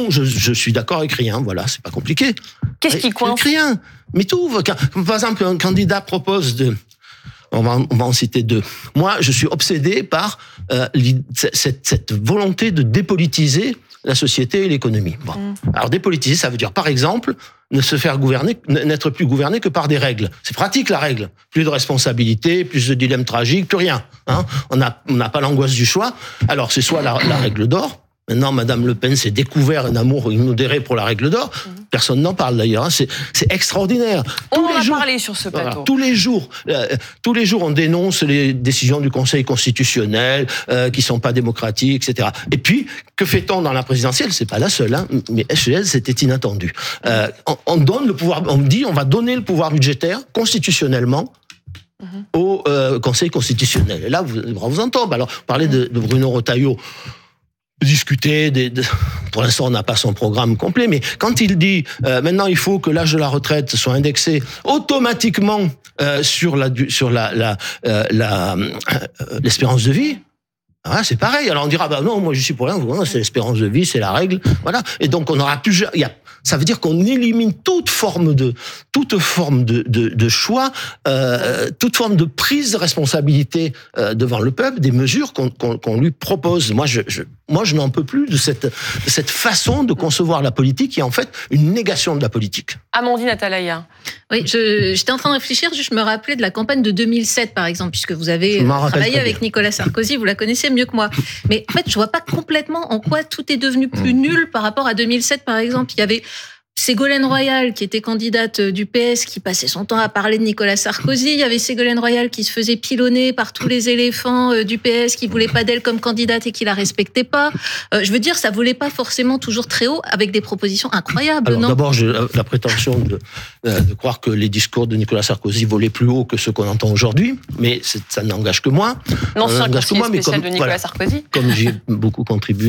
non, je suis d'accord avec rien. Voilà, c'est pas compliqué. Qu'est-ce qui coince ? Rien. Mais tout. Par exemple, un candidat propose on va en citer 2. Moi, je suis obsédé par cette volonté de dépolitiser la société et l'économie. Bon. Alors dépolitiser, ça veut dire, par exemple, n'être plus gouverné que par des règles. C'est pratique, la règle. Plus de responsabilité, plus de dilemmes tragiques, plus rien. Hein, on n'a pas l'angoisse du choix. Alors c'est soit la règle d'or. Maintenant, Madame Le Pen s'est découvert un amour immodéré pour la règle d'or. Personne n'en parle d'ailleurs. Hein. C'est extraordinaire. On en a parlé sur ce plateau. Tous les jours, on dénonce les décisions du Conseil constitutionnel qui sont pas démocratiques, etc. Et puis, que fait-on dans la présidentielle ? C'est pas la seule, hein, mais chez elle, c'était inattendu. On donne le pouvoir. On dit, on va donner le pouvoir budgétaire constitutionnellement au Conseil constitutionnel. Et là, vous en tombe. Alors, parler de Bruno Retailleau. Discuter pour l'instant on n'a pas son programme complet, mais quand il dit maintenant il faut que l'âge de la retraite soit indexé automatiquement sur l'espérance de vie, c'est pareil. Alors on dira non, moi je suis pour rien, c'est l'espérance de vie, c'est la règle, voilà. Et donc on aura plus, ça veut dire qu'on élimine toute forme de choix, toute forme de prise de responsabilité devant le peuple, des mesures qu'on lui propose. Moi je n'en peux plus de cette façon de concevoir la politique qui est en fait une négation de la politique. Amandine Atalaya. Oui, j'étais en train de réfléchir, je me rappelais de la campagne de 2007 par exemple, puisque vous avez travaillé avec Nicolas Sarkozy, vous la connaissez mieux que moi. Mais en fait, je vois pas complètement en quoi tout est devenu plus nul par rapport à 2007 par exemple. Il y avait Ségolène Royal, qui était candidate du PS, qui passait son temps à parler de Nicolas Sarkozy. Il y avait Ségolène Royal qui se faisait pilonner par tous les éléphants du PS qui voulaient pas d'elle comme candidate et qui la respectaient pas. Je veux dire, ça volait pas forcément toujours très haut avec des propositions incroyables, alors, non ? D'abord, j'ai la prétention de croire que les discours de Nicolas Sarkozy volaient plus haut que ceux qu'on entend aujourd'hui, mais ça n'engage que moi. L'ancien conseiller spécial de Nicolas Sarkozy. Comme j'ai beaucoup contribué,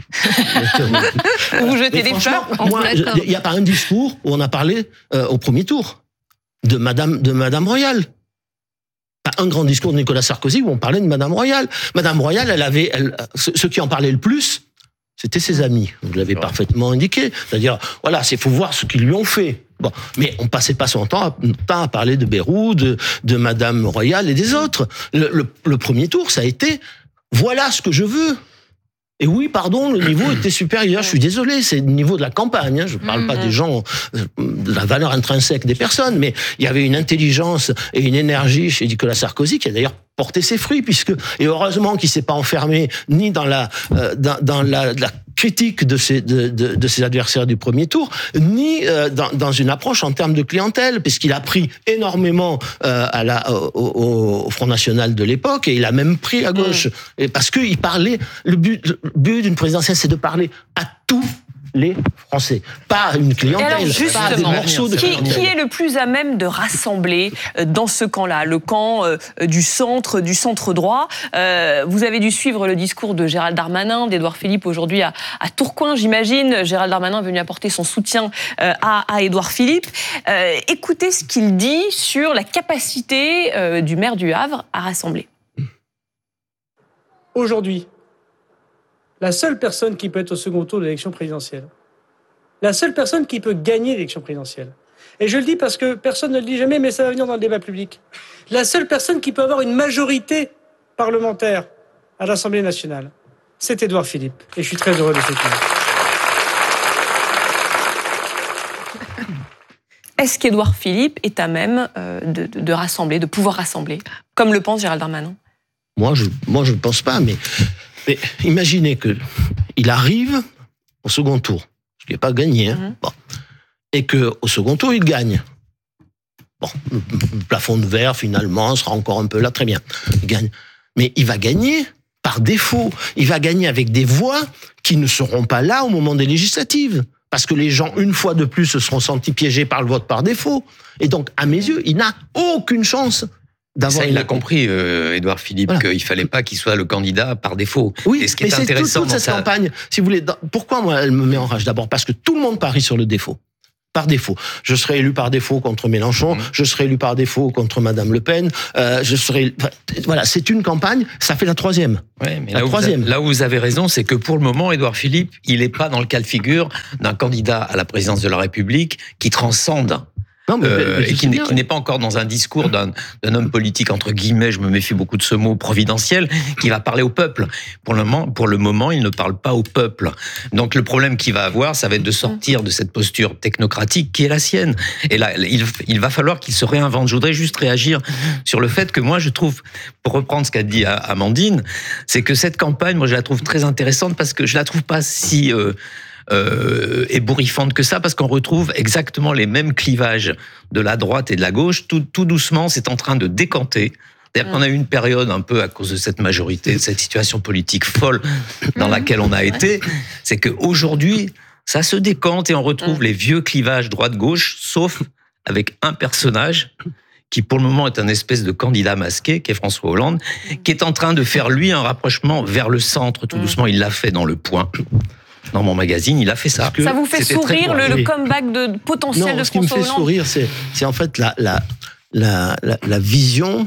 Vous jetez des fleurs. Il n'y a pas un discours où on a parlé au premier tour de Madame Royal. Pas un grand discours de Nicolas Sarkozy où on parlait de Madame Royal. Madame Royal, ceux qui en parlaient le plus, c'était ses amis. Vous l'avez parfaitement indiqué. C'est-à-dire, voilà, faut voir ce qu'ils lui ont fait. Bon, mais on passait pas son temps à parler de Bayrou, de Madame Royal et des autres. Le premier tour, ça a été, voilà ce que je veux. Et oui, pardon, le niveau était supérieur. Je suis désolé, c'est le niveau de la campagne. Hein. Je ne parle pas des gens, de la valeur intrinsèque des personnes, mais il y avait une intelligence et une énergie chez Nicolas Sarkozy qui a d'ailleurs porté ses fruits, et heureusement qu'il s'est pas enfermé ni dans la critique de ses adversaires du premier tour, ni dans une approche en termes de clientèle, puisqu'il a pris énormément au Front National de l'époque, et il a même pris à gauche, et parce qu'il parlait. Le but d'une présidentielle, c'est de parler à tous les Français, pas une clientèle, alors, pas des morceaux de clientèle. Qui est le plus à même de rassembler dans ce camp-là, le camp du centre droit? Vous avez dû suivre le discours de Gérald Darmanin, d'Édouard Philippe aujourd'hui à Tourcoing, j'imagine. Gérald Darmanin est venu apporter son soutien à Édouard Philippe. Écoutez ce qu'il dit sur la capacité du maire du Havre à rassembler. Aujourd'hui, la seule personne qui peut être au second tour de l'élection présidentielle, la seule personne qui peut gagner l'élection présidentielle, et je le dis parce que personne ne le dit jamais, mais ça va venir dans le débat public, la seule personne qui peut avoir une majorité parlementaire à l'Assemblée nationale, c'est Édouard Philippe. Et je suis très heureux de ce coup. Est-ce qu'Édouard Philippe est à même de rassembler, de pouvoir rassembler, comme le pense Gérald Darmanin? Moi, je ne pense pas, mais imaginez qu'il arrive au second tour, ce qui n'est pas gagné, hein, et qu'au second tour, il gagne. Bon, le plafond de verre, finalement, sera encore un peu là, très bien. Il gagne. Mais il va gagner par défaut. Il va gagner avec des voix qui ne seront pas là au moment des législatives. Parce que les gens, une fois de plus, se seront sentis piégés par le vote par défaut. Et donc, à mes yeux, il n'a aucune chance d'avoir... Ça, il a compris, Édouard Philippe, voilà, qu'il ne fallait pas qu'il soit le candidat par défaut. Oui, et ce qui est intéressant toute cette campagne, si vous voulez, pourquoi moi, elle me met en rage? D'abord, parce que tout le monde parie sur le défaut. par défaut. Je serai élu par défaut contre Mélenchon, je serai élu par défaut contre Madame Le Pen, voilà, c'est une campagne, ça fait la troisième. Ouais, mais là où vous avez raison, c'est que pour le moment, Édouard Philippe, il n'est pas dans le cas de figure d'un candidat à la présidence de la République qui transcende. Non, et qui n'est pas encore dans un discours d'un homme politique, entre guillemets, je me méfie beaucoup de ce mot, providentiel, qui va parler au peuple. Pour le moment, il ne parle pas au peuple. Donc le problème qu'il va avoir, ça va être de sortir de cette posture technocratique qui est la sienne. Et là, il va falloir qu'il se réinvente. Je voudrais juste réagir sur le fait que moi, je trouve, pour reprendre ce qu'a dit Amandine, c'est que cette campagne, moi, je la trouve très intéressante parce que je la trouve pas si... ébouriffante que ça, parce qu'on retrouve exactement les mêmes clivages de la droite et de la gauche. Tout doucement, c'est en train de décanter. C'est-à-dire qu'on a eu une période un peu à cause de cette majorité, de cette situation politique folle dans laquelle on a été. C'est qu'aujourd'hui, ça se décante et on retrouve les vieux clivages droite-gauche, sauf avec un personnage qui pour le moment est un espèce de candidat masqué, qui est François Hollande, qui est en train de faire, lui, un rapprochement vers le centre. Tout doucement, il l'a fait dans Le Point. Dans mon magazine, il a fait ça. Ça vous fait sourire le comeback potentiel de François Hollande ? Ce qui me fait sourire, c'est en fait la vision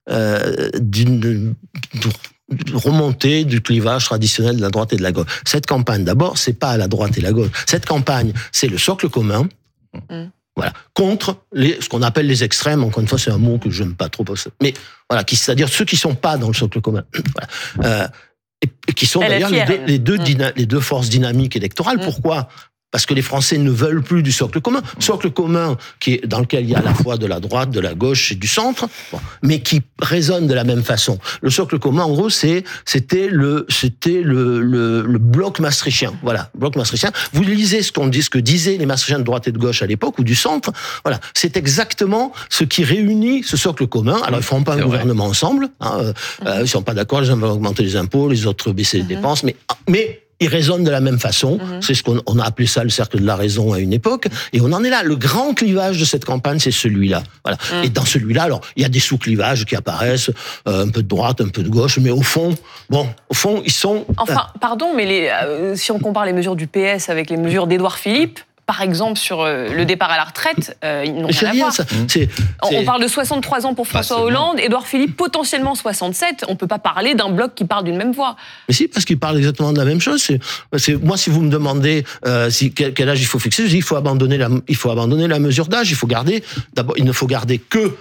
d'une remontée du clivage traditionnel de la droite et de la gauche. Cette campagne, d'abord, c'est pas la droite et la gauche. Cette campagne, c'est le socle commun. Voilà, contre ce qu'on appelle les extrêmes. Encore une fois, c'est un mot que je n'aime pas trop. Mais voilà, c'est-à-dire ceux qui sont pas dans le socle commun. Voilà. Et qui sont d'ailleurs les deux forces dynamiques électorales. Pourquoi ? Parce que les Français ne veulent plus du socle commun. Socle commun dans lequel il y a à la fois de la droite, de la gauche et du centre, mais qui résonne de la même façon. Le socle commun, en gros, c'était le bloc maastrichtien. Voilà, bloc maastrichtien. Vous lisez ce que disaient les maastrichtiens de droite et de gauche à l'époque, ou du centre. Voilà, c'est exactement ce qui réunit ce socle commun. Alors, ils feront pas un gouvernement ensemble. Ils sont pas d'accord. Les uns veulent augmenter les impôts, les autres baisser les dépenses, mais ils raisonnent de la même façon. C'est ce qu'on a appelé ça le cercle de la raison à une époque. Et on en est là. Le grand clivage de cette campagne, c'est celui-là. Voilà. Et dans celui-là, alors, il y a des sous-clivages qui apparaissent, un peu de droite, un peu de gauche, mais au fond, ils sont... Enfin, pardon, mais si on compare les mesures du PS avec les mesures d'Édouard Philippe, par exemple, sur le départ à la retraite, ils n'ont rien à voir. On parle de 63 ans pour François Hollande, Édouard Philippe, potentiellement 67. On ne peut pas parler d'un bloc qui parle d'une même voix. Mais si, parce qu'ils parlent exactement de la même chose. Moi, si vous me demandez quel âge il faut fixer, je dis il faut abandonner la mesure d'âge. Il ne faut garder que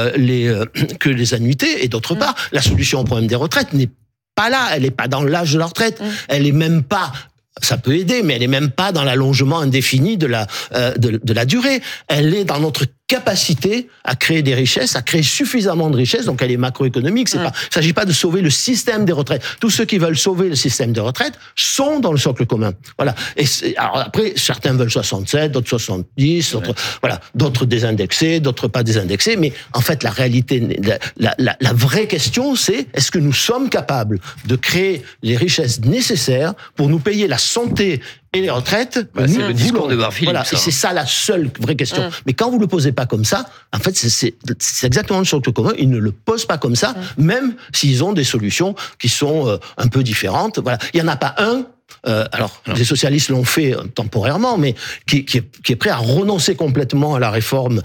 les annuités. Et d'autre part, la solution au problème des retraites n'est pas là. Elle n'est pas dans l'âge de la retraite. Elle n'est même pas... Ça peut aider, mais elle est même pas dans l'allongement indéfini de la durée. Elle est dans notre capacité à créer des richesses, à créer suffisamment de richesses. Donc elle est macroéconomique. Il s'agit pas de sauver le système des retraites. Tous ceux qui veulent sauver le système des retraites sont dans le socle commun. Voilà. Alors après, certains veulent 67, d'autres 70, d'autres désindexés, d'autres pas désindexés. Mais en fait, la réalité, la vraie question, c'est est-ce que nous sommes capables de créer les richesses nécessaires pour nous payer la santé et les retraites? C'est le discours d'Édouard Philippe. Voilà, et c'est ça la seule vraie question. Mais quand vous le posez pas comme ça, en fait, c'est exactement le socle commun. Ils ne le posent pas comme ça, même s'ils ont des solutions qui sont un peu différentes. Voilà, il y en a pas un. Alors, les socialistes l'ont fait temporairement, mais qui est prêt à renoncer complètement à la réforme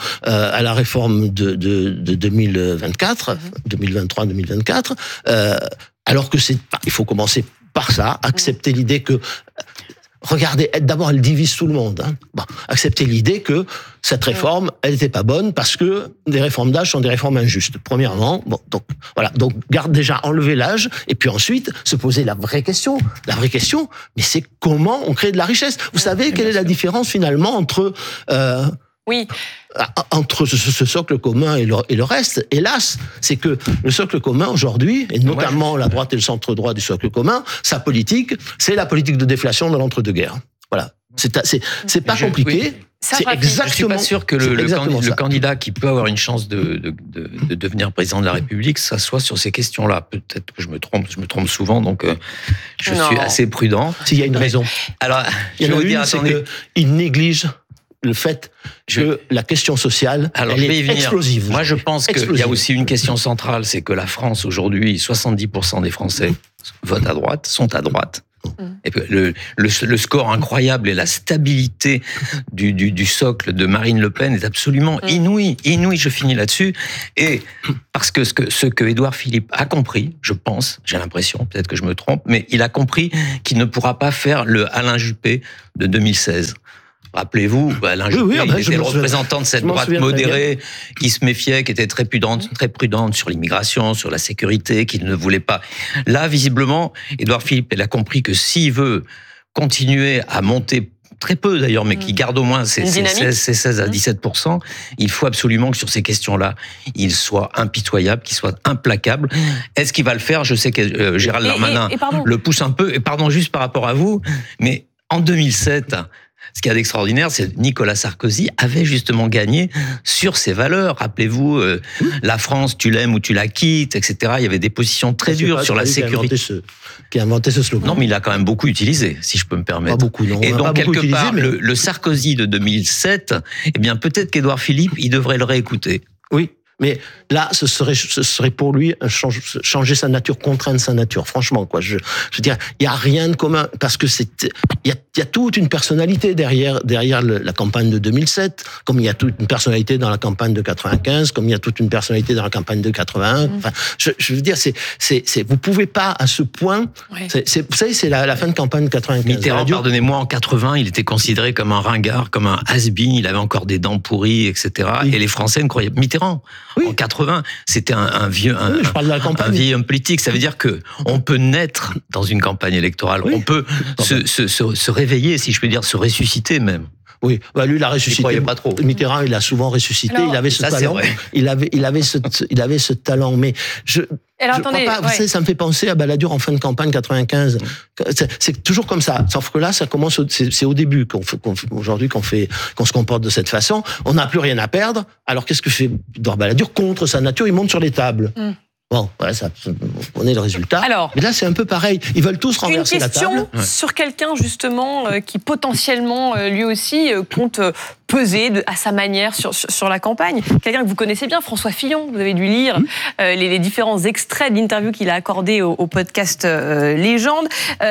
de 2024, 2023-2024, alors que il faut commencer par ça, accepter l'idée que, regardez, d'abord elle divise tout le monde. Accepter l'idée que cette réforme, elle n'était pas bonne parce que les réformes d'âge sont des réformes injustes. Premièrement, donc enlever l'âge et puis ensuite se poser la vraie question. La vraie question, mais c'est comment on crée de la richesse. Vous savez quelle est la différence finalement entre ce socle commun et le reste? Hélas, c'est que le socle commun aujourd'hui, et notamment la droite et le centre droit du socle commun, sa politique, c'est la politique de déflation de l'entre-deux-guerres. Voilà. C'est pas compliqué. C'est exactement. Je suis pas sûr que le candidat qui peut avoir une chance de devenir président de la République, ça soit sur ces questions-là. Peut-être que je me trompe souvent, donc je suis assez prudent. S'il y a une raison. Alors, il y en a une, c'est qu'il néglige le fait que la question sociale, elle est explosive. Moi, je pense qu'il y a aussi une question centrale, c'est que la France, aujourd'hui, 70% des Français votent à droite, sont à droite. Et le score incroyable et la stabilité du socle de Marine Le Pen est absolument inouï. Je finis là-dessus. Et parce que ce que Édouard Philippe a compris, je pense, j'ai l'impression, peut-être que je me trompe, mais il a compris qu'il ne pourra pas faire le Alain Juppé de 2016. Rappelez-vous, Alain Juppé, il était le représentant de cette droite modérée qui se méfiait, qui était très prudente sur l'immigration, sur la sécurité, qui ne voulait pas. Là, visiblement, Édouard Philippe, il a compris que s'il veut continuer à monter très peu d'ailleurs, mais qui garde au moins ses 16 à 17%, il faut absolument que sur ces questions-là, il soit impitoyable, qu'il soit implacable. Est-ce qu'il va le faire ? Je sais que Gérald Darmanin le pousse un peu. Et pardon, juste par rapport à vous, mais en 2007... Ce qu'il y a d'extraordinaire, c'est que Nicolas Sarkozy avait justement gagné sur ses valeurs. Rappelez-vous, la France, tu l'aimes ou tu la quittes, etc. Il y avait des positions très dures sur la sécurité. Qui a inventé ce slogan. Non, mais il a quand même beaucoup utilisé, si je peux me permettre. Pas beaucoup, non. Et donc, quelque part, le Sarkozy de 2007, eh bien, peut-être qu'Édouard Philippe, il devrait le réécouter. Oui. Mais là, ce serait pour lui changer sa nature, contraindre sa nature. Franchement, quoi. Je veux dire, il y a rien de commun parce que il y a toute une personnalité derrière la campagne de 2007, comme il y a toute une personnalité dans la campagne de 95, comme il y a toute une personnalité dans la campagne de 81. Enfin, je veux dire, vous pouvez pas à ce point. Ouais. Vous savez, c'est la fin de campagne de 95. Mitterrand, pardonnez-moi, en 80, il était considéré comme un ringard, comme un has-been. Il avait encore des dents pourries, etc. Oui. Et les Français ne croyaient pas. Mitterrand. Oui. En 80, c'était un vieux homme politique. Ça veut dire que on peut naître dans une campagne électorale. Oui. On peut se réveiller, si je peux dire, se ressusciter même. Oui, lui il a ressuscité. Pas trop. Mitterrand, il a souvent ressuscité. Alors, il avait ce talent. Il avait ce talent. Mais attendez, crois pas. Vous savez, ça me fait penser à Balladur en fin de campagne 95. C'est toujours comme ça. Sauf que là, ça commence. C'est au début aujourd'hui qu'on se comporte de cette façon. On n'a plus rien à perdre. Alors qu'est-ce que fait Édouard Balladur contre sa nature ? Il monte sur les tables. Bon, ouais, vous connaissez le résultat. Alors, mais là, c'est un peu pareil. Ils veulent tous renverser la table. Une question sur quelqu'un, justement, qui potentiellement, lui aussi, compte peser à sa manière sur la campagne. Quelqu'un que vous connaissez bien, François Fillon. Vous avez dû lire les différents extraits d'interviews qu'il a accordés au podcast Légende.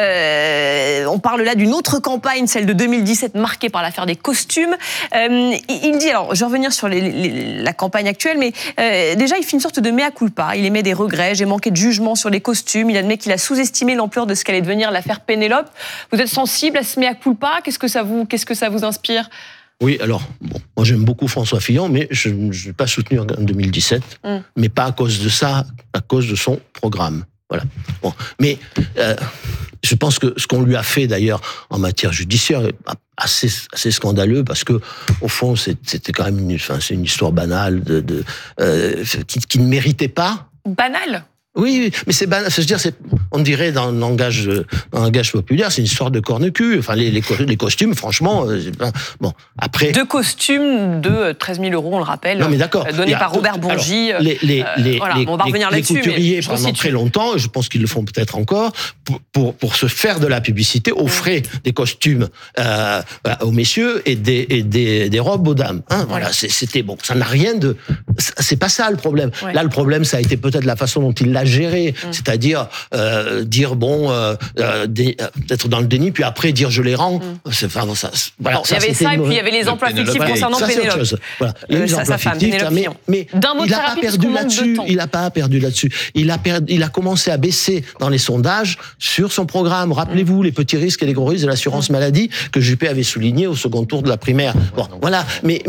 On parle là d'une autre campagne, celle de 2017, marquée par l'affaire des costumes. Il dit, alors, je vais revenir sur la campagne actuelle, mais déjà, il fait une sorte de mea culpa. Il émet des regrets. J'ai manqué de jugement sur les costumes. Il admet qu'il a sous-estimé l'ampleur de ce qu'allait devenir l'affaire Pénélope. Vous êtes sensible à ce mea culpa ? Qu'est-ce que ça vous inspire ? Oui, alors, moi j'aime beaucoup François Fillon, mais je ne l'ai pas soutenu en 2017, mais pas à cause de ça, à cause de son programme. Voilà. Bon, mais je pense que ce qu'on lui a fait d'ailleurs en matière judiciaire est assez scandaleux parce que au fond c'était quand même une histoire banale qui ne méritait pas. Banale. Oui, mais c'est banal. Je veux dire, on dirait dans le langage populaire, c'est une histoire de corne-cul. Enfin, les costumes, franchement, bon. Après, 2 costumes de 13 000 €, on le rappelle. Non, mais d'accord. Donnés par Robert Bourgi. On va revenir là-dessus. Les couturiers, pendant très longtemps, et je pense qu'ils le font peut-être encore, pour se faire de la publicité, offraient des costumes aux messieurs et des robes aux dames. Hein, voilà, c'était bon. Ça n'a rien de. C'est pas ça le problème. Ouais. Là, le problème, ça a été peut-être la façon dont il l'a géré, c'est-à-dire dire d'être dans le déni, puis après dire je les rends. Voilà, il y avait ça, et puis il y avait les emplois fictifs concernant Pénélope. Voilà, il y a eu les emplois fictifs, mais il n'a pas perdu là-dessus. Il n'a pas perdu là-dessus. Il a commencé à baisser dans les sondages sur son programme. Rappelez-vous les petits risques et les gros risques de l'assurance maladie que Juppé avait souligné au second tour de la primaire. Bon, voilà. Mais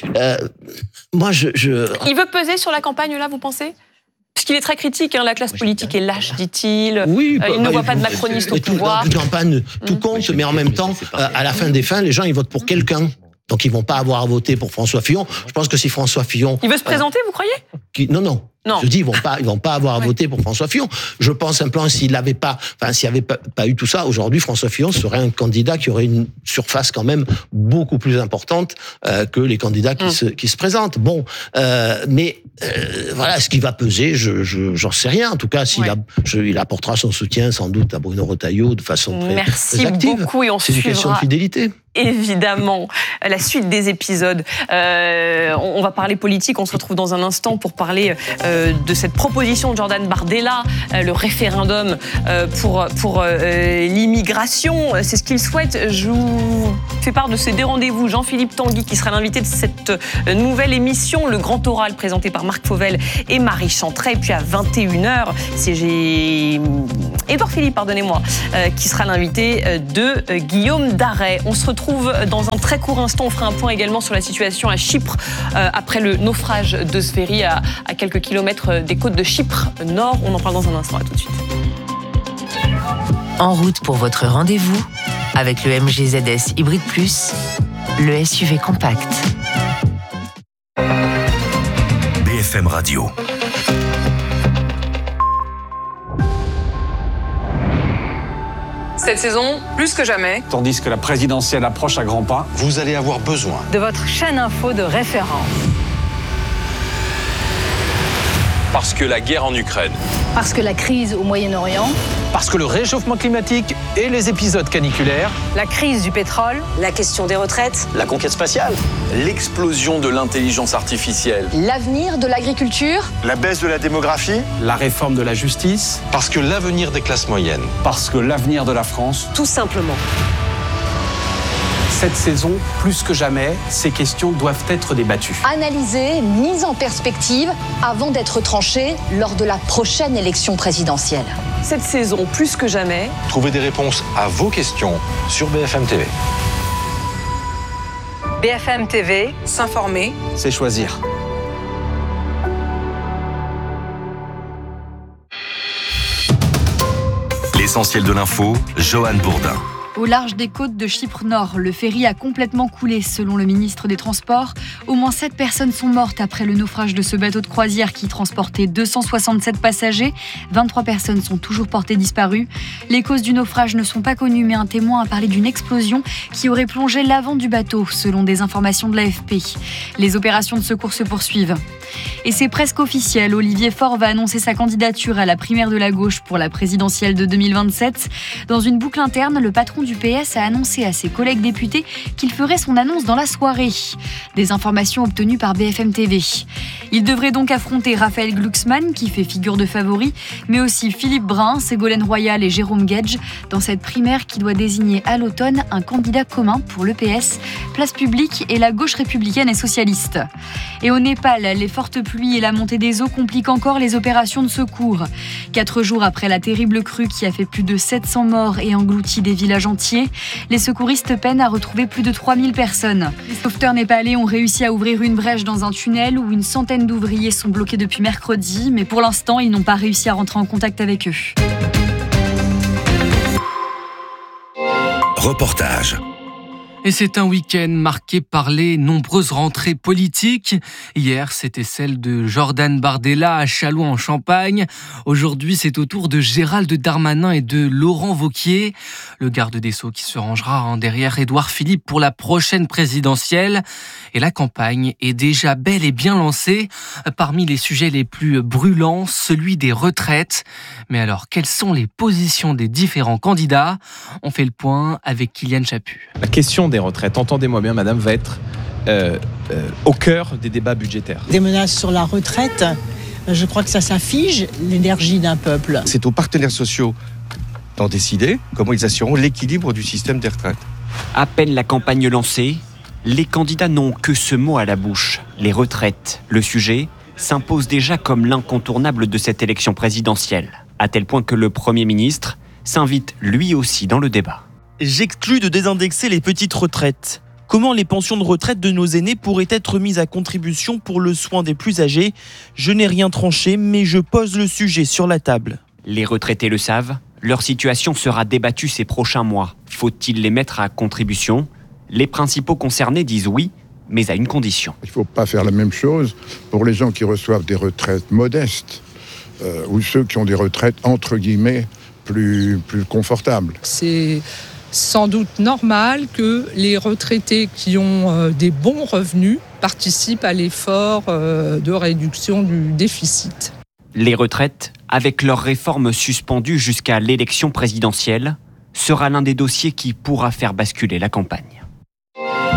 moi, il veut peser sur la campagne là, vous pensez ? Parce qu'il est très critique, la classe politique est lâche, dit-il. Oui, il ne voit pas de macroniste au pouvoir. Dans une campagne, tout compte, mais en même temps, à la fin des fins, les gens, ils votent pour quelqu'un. Donc, ils vont pas avoir à voter pour François Fillon. Je pense que si François Fillon... Il veut se présenter, vous croyez ? Non. Je dis, ils vont pas avoir à voter pour François Fillon. Je pense simplement, s'il n'y avait pas eu tout ça, aujourd'hui, François Fillon serait un candidat qui aurait une surface quand même beaucoup plus importante que les candidats qui se présentent. Bon, mais voilà, ce qui va peser, j'en sais rien. En tout cas, il apportera son soutien sans doute à Bruno Retailleau de façon très active. Merci beaucoup, et on c'est une question de fidélité. Évidemment, la suite des épisodes. On va parler politique, on se retrouve dans un instant pour parler de cette proposition de Jordan Bardella, le référendum pour l'immigration. C'est ce qu'il souhaite. Je vous fais part de ces deux rendez-vous. Jean-Philippe Tanguy, qui sera l'invité de cette nouvelle émission, Le Grand Oral, présenté par Marc Fauvel et Marie Chantret. Et puis à 21h, c'est Édouard Philippe, pardonnez-moi, qui sera l'invité de Guillaume Darey. On se retrouve dans un très court instant. On fera un point également sur la situation à Chypre après le naufrage de Sferi à quelques kilomètres des côtes de Chypre Nord. On en parle dans un instant. À tout de suite. En route pour votre rendez-vous avec le MG ZS Hybrid Plus, le SUV compact. BFM Radio. Cette saison, plus que jamais. Tandis que la présidentielle approche à grands pas, vous allez avoir besoin de votre chaîne info de référence. Parce que la guerre en Ukraine. Parce que la crise au Moyen-Orient. Parce que le réchauffement climatique et les épisodes caniculaires. La crise du pétrole. La question des retraites. La conquête spatiale. L'explosion de l'intelligence artificielle. L'avenir de l'agriculture. La baisse de la démographie. La réforme de la justice. Parce que l'avenir des classes moyennes. Parce que l'avenir de la France. Tout simplement. Cette saison, plus que jamais, ces questions doivent être débattues. Analysées, mises en perspective avant d'être tranchées lors de la prochaine élection présidentielle. Cette saison, plus que jamais, trouvez des réponses à vos questions sur BFM TV. BFM TV, s'informer, c'est choisir. L'essentiel de l'info, Johan Bourdin. Au large des côtes de Chypre Nord, le ferry a complètement coulé, selon le ministre des Transports. Au moins 7 personnes sont mortes après le naufrage de ce bateau de croisière qui transportait 267 passagers. 23 personnes sont toujours portées disparues. Les causes du naufrage ne sont pas connues, mais un témoin a parlé d'une explosion qui aurait plongé l'avant du bateau, selon des informations de l'AFP. Les opérations de secours se poursuivent. Et c'est presque officiel, Olivier Faure va annoncer sa candidature à la primaire de la gauche pour la présidentielle de 2027. Dans une boucle interne, le patron du PS a annoncé à ses collègues députés qu'il ferait son annonce dans la soirée. Des informations obtenues par BFM TV. Il devrait donc affronter Raphaël Glucksmann, qui fait figure de favori, mais aussi Philippe Brun, Ségolène Royal et Jérôme Guedj, dans cette primaire qui doit désigner à l'automne un candidat commun pour le PS, Place Publique et la gauche républicaine et socialiste. Et au Népal, les fortes pluies et la montée des eaux compliquent encore les opérations de secours. 4 jours après la terrible crue qui a fait plus de 700 morts et englouti des villages entiers, les secouristes peinent à retrouver plus de 3000 personnes. Les sauveteurs népalais ont réussi à ouvrir une brèche dans un tunnel où une centaine d'ouvriers sont bloqués depuis mercredi, mais pour l'instant, ils n'ont pas réussi à rentrer en contact avec eux. Reportage. Et c'est un week-end marqué par les nombreuses rentrées politiques. Hier, c'était celle de Jordan Bardella à Châlons en Champagne. Aujourd'hui, c'est au tour de Gérald Darmanin et de Laurent Wauquiez, le garde des Sceaux qui se rangera derrière Édouard Philippe pour la prochaine présidentielle. Et la campagne est déjà bel et bien lancée. Parmi les sujets les plus brûlants, celui des retraites. Mais alors, quelles sont les positions des différents candidats ? On fait le point avec Kylian Chaput. La question des retraites, entendez-moi bien madame, va être au cœur des débats budgétaires. Des menaces sur la retraite, je crois que ça fige l'énergie d'un peuple. C'est aux partenaires sociaux d'en décider comment ils assureront l'équilibre du système des retraites. À peine la campagne lancée, les candidats n'ont que ce mot à la bouche, les retraites. Le sujet s'impose déjà comme l'incontournable de cette élection présidentielle, à tel point que le Premier ministre s'invite lui aussi dans le débat. J'exclus de désindexer les petites retraites. Comment les pensions de retraite de nos aînés pourraient être mises à contribution pour le soin des plus âgés ? Je n'ai rien tranché, mais je pose le sujet sur la table. Les retraités le savent, leur situation sera débattue ces prochains mois. Faut-il les mettre à contribution ? Les principaux concernés disent oui, mais à une condition. Il ne faut pas faire la même chose pour les gens qui reçoivent des retraites modestes ou ceux qui ont des retraites entre guillemets plus confortables. C'est sans doute normal que les retraités qui ont des bons revenus participent à l'effort de réduction du déficit. Les retraites, avec leur réforme suspendue jusqu'à l'élection présidentielle, sera l'un des dossiers qui pourra faire basculer la campagne.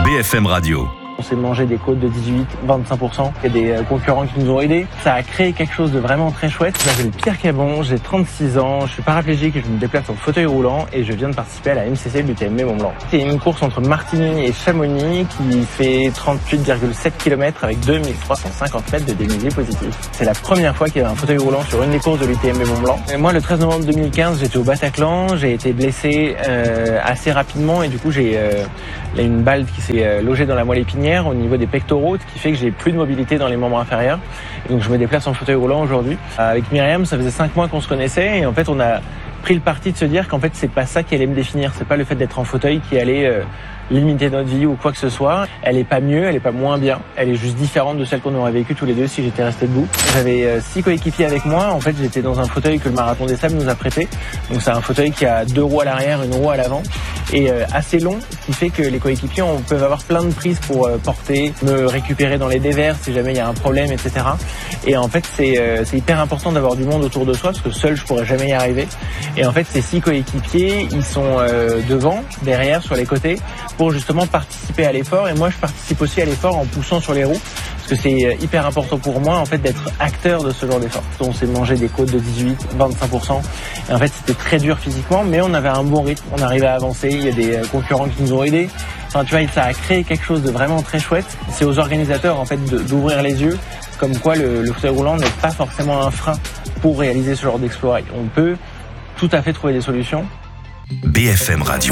BFM Radio. On s'est mangé des côtes de 18-25%. Il y a des concurrents qui nous ont aidés. Ça a créé quelque chose de vraiment très chouette. Je m'appelle Pierre Cabon, j'ai 36 ans, je suis paraplégique et je me déplace en fauteuil roulant et je viens de participer à la MCC de l'UTMB Mont-Blanc. C'est une course entre Martigny et Chamonix qui fait 38,7 km avec 2350 mètres de dénivelé positif. C'est la première fois qu'il y a un fauteuil roulant sur une des courses de l'UTMB Mont-Blanc. Et moi, le 13 novembre 2015, j'étais au Bataclan, j'ai été blessé assez rapidement et du coup, j'ai une balle qui s'est logée dans la moelle épinière au niveau des pectoraux, ce qui fait que j'ai plus de mobilité dans les membres inférieurs. Et donc je me déplace en fauteuil roulant aujourd'hui. Avec Myriam, ça faisait 5 mois qu'on se connaissait et en fait on a pris le parti de se dire qu'en fait c'est pas ça qui allait me définir, c'est pas le fait d'être en fauteuil qui allait limiter notre vie ou quoi que ce soit. Elle est pas mieux, elle est pas moins bien, elle est juste différente de celle qu'on aurait vécue tous les deux si j'étais resté debout. J'avais 6 coéquipiers avec moi, en fait j'étais dans un fauteuil que le Marathon des Sables nous a prêté. Donc c'est un fauteuil qui a 2 roues à l'arrière, 1 roue à l'avant et assez long, ce qui fait que les coéquipiers peuvent avoir plein de prises pour porter, me récupérer dans les dévers si jamais il y a un problème, etc. Et en fait c'est hyper important d'avoir du monde autour de soi parce que seul je pourrais jamais y arriver. Et en fait ces 6 coéquipiers, ils sont devant, derrière, sur les côtés pour justement participer à l'effort. Et moi, je participe aussi à l'effort en poussant sur les roues, parce que c'est hyper important pour moi, en fait, d'être acteur de ce genre d'effort. On s'est mangé des côtes de 18-25%. Et en fait, c'était très dur physiquement, mais on avait un bon rythme, on arrivait à avancer. Il y a des concurrents qui nous ont aidés. Enfin, tu vois, ça a créé quelque chose de vraiment très chouette. C'est aux organisateurs, en fait, d'ouvrir les yeux, comme quoi le fauteuil roulant n'est pas forcément un frein pour réaliser ce genre d'exploit. On peut tout à fait trouver des solutions. BFM Radio.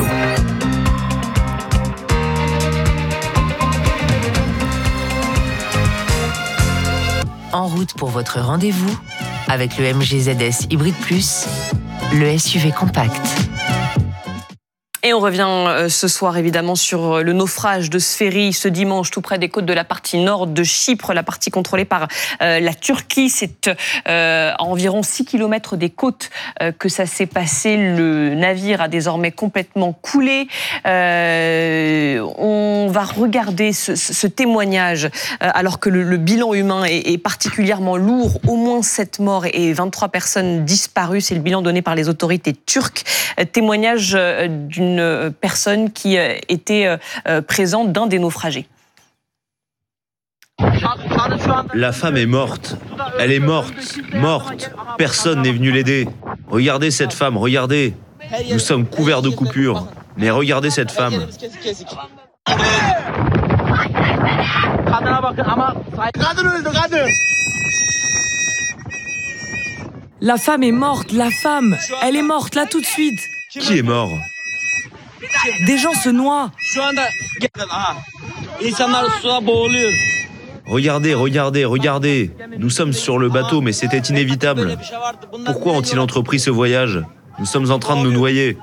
En route pour votre rendez-vous avec le MG ZS Hybrid Plus, le SUV compact. Et on revient ce soir évidemment sur le naufrage de ce ferry ce dimanche tout près des côtes de la partie nord de Chypre, la partie contrôlée par la Turquie. C'est à environ 6 km des côtes que ça s'est passé. Le navire a désormais complètement coulé. On va regarder ce témoignage alors que le bilan humain est particulièrement lourd. Au moins 7 morts et 23 personnes disparues. C'est le bilan donné par les autorités turques. Témoignage d'une personne qui était présente d'un des naufragés. La femme est morte. Elle est morte. Morte. Personne n'est venu l'aider. Regardez cette femme, regardez. Nous sommes couverts de coupures. Mais regardez cette femme. La femme est morte, la femme. Elle est morte là tout de suite. Qui est mort ? Des gens se noient. Regardez, regardez, regardez. Nous sommes sur le bateau, mais c'était inévitable. Pourquoi ont-ils entrepris ce voyage ? Nous sommes en train de nous noyer.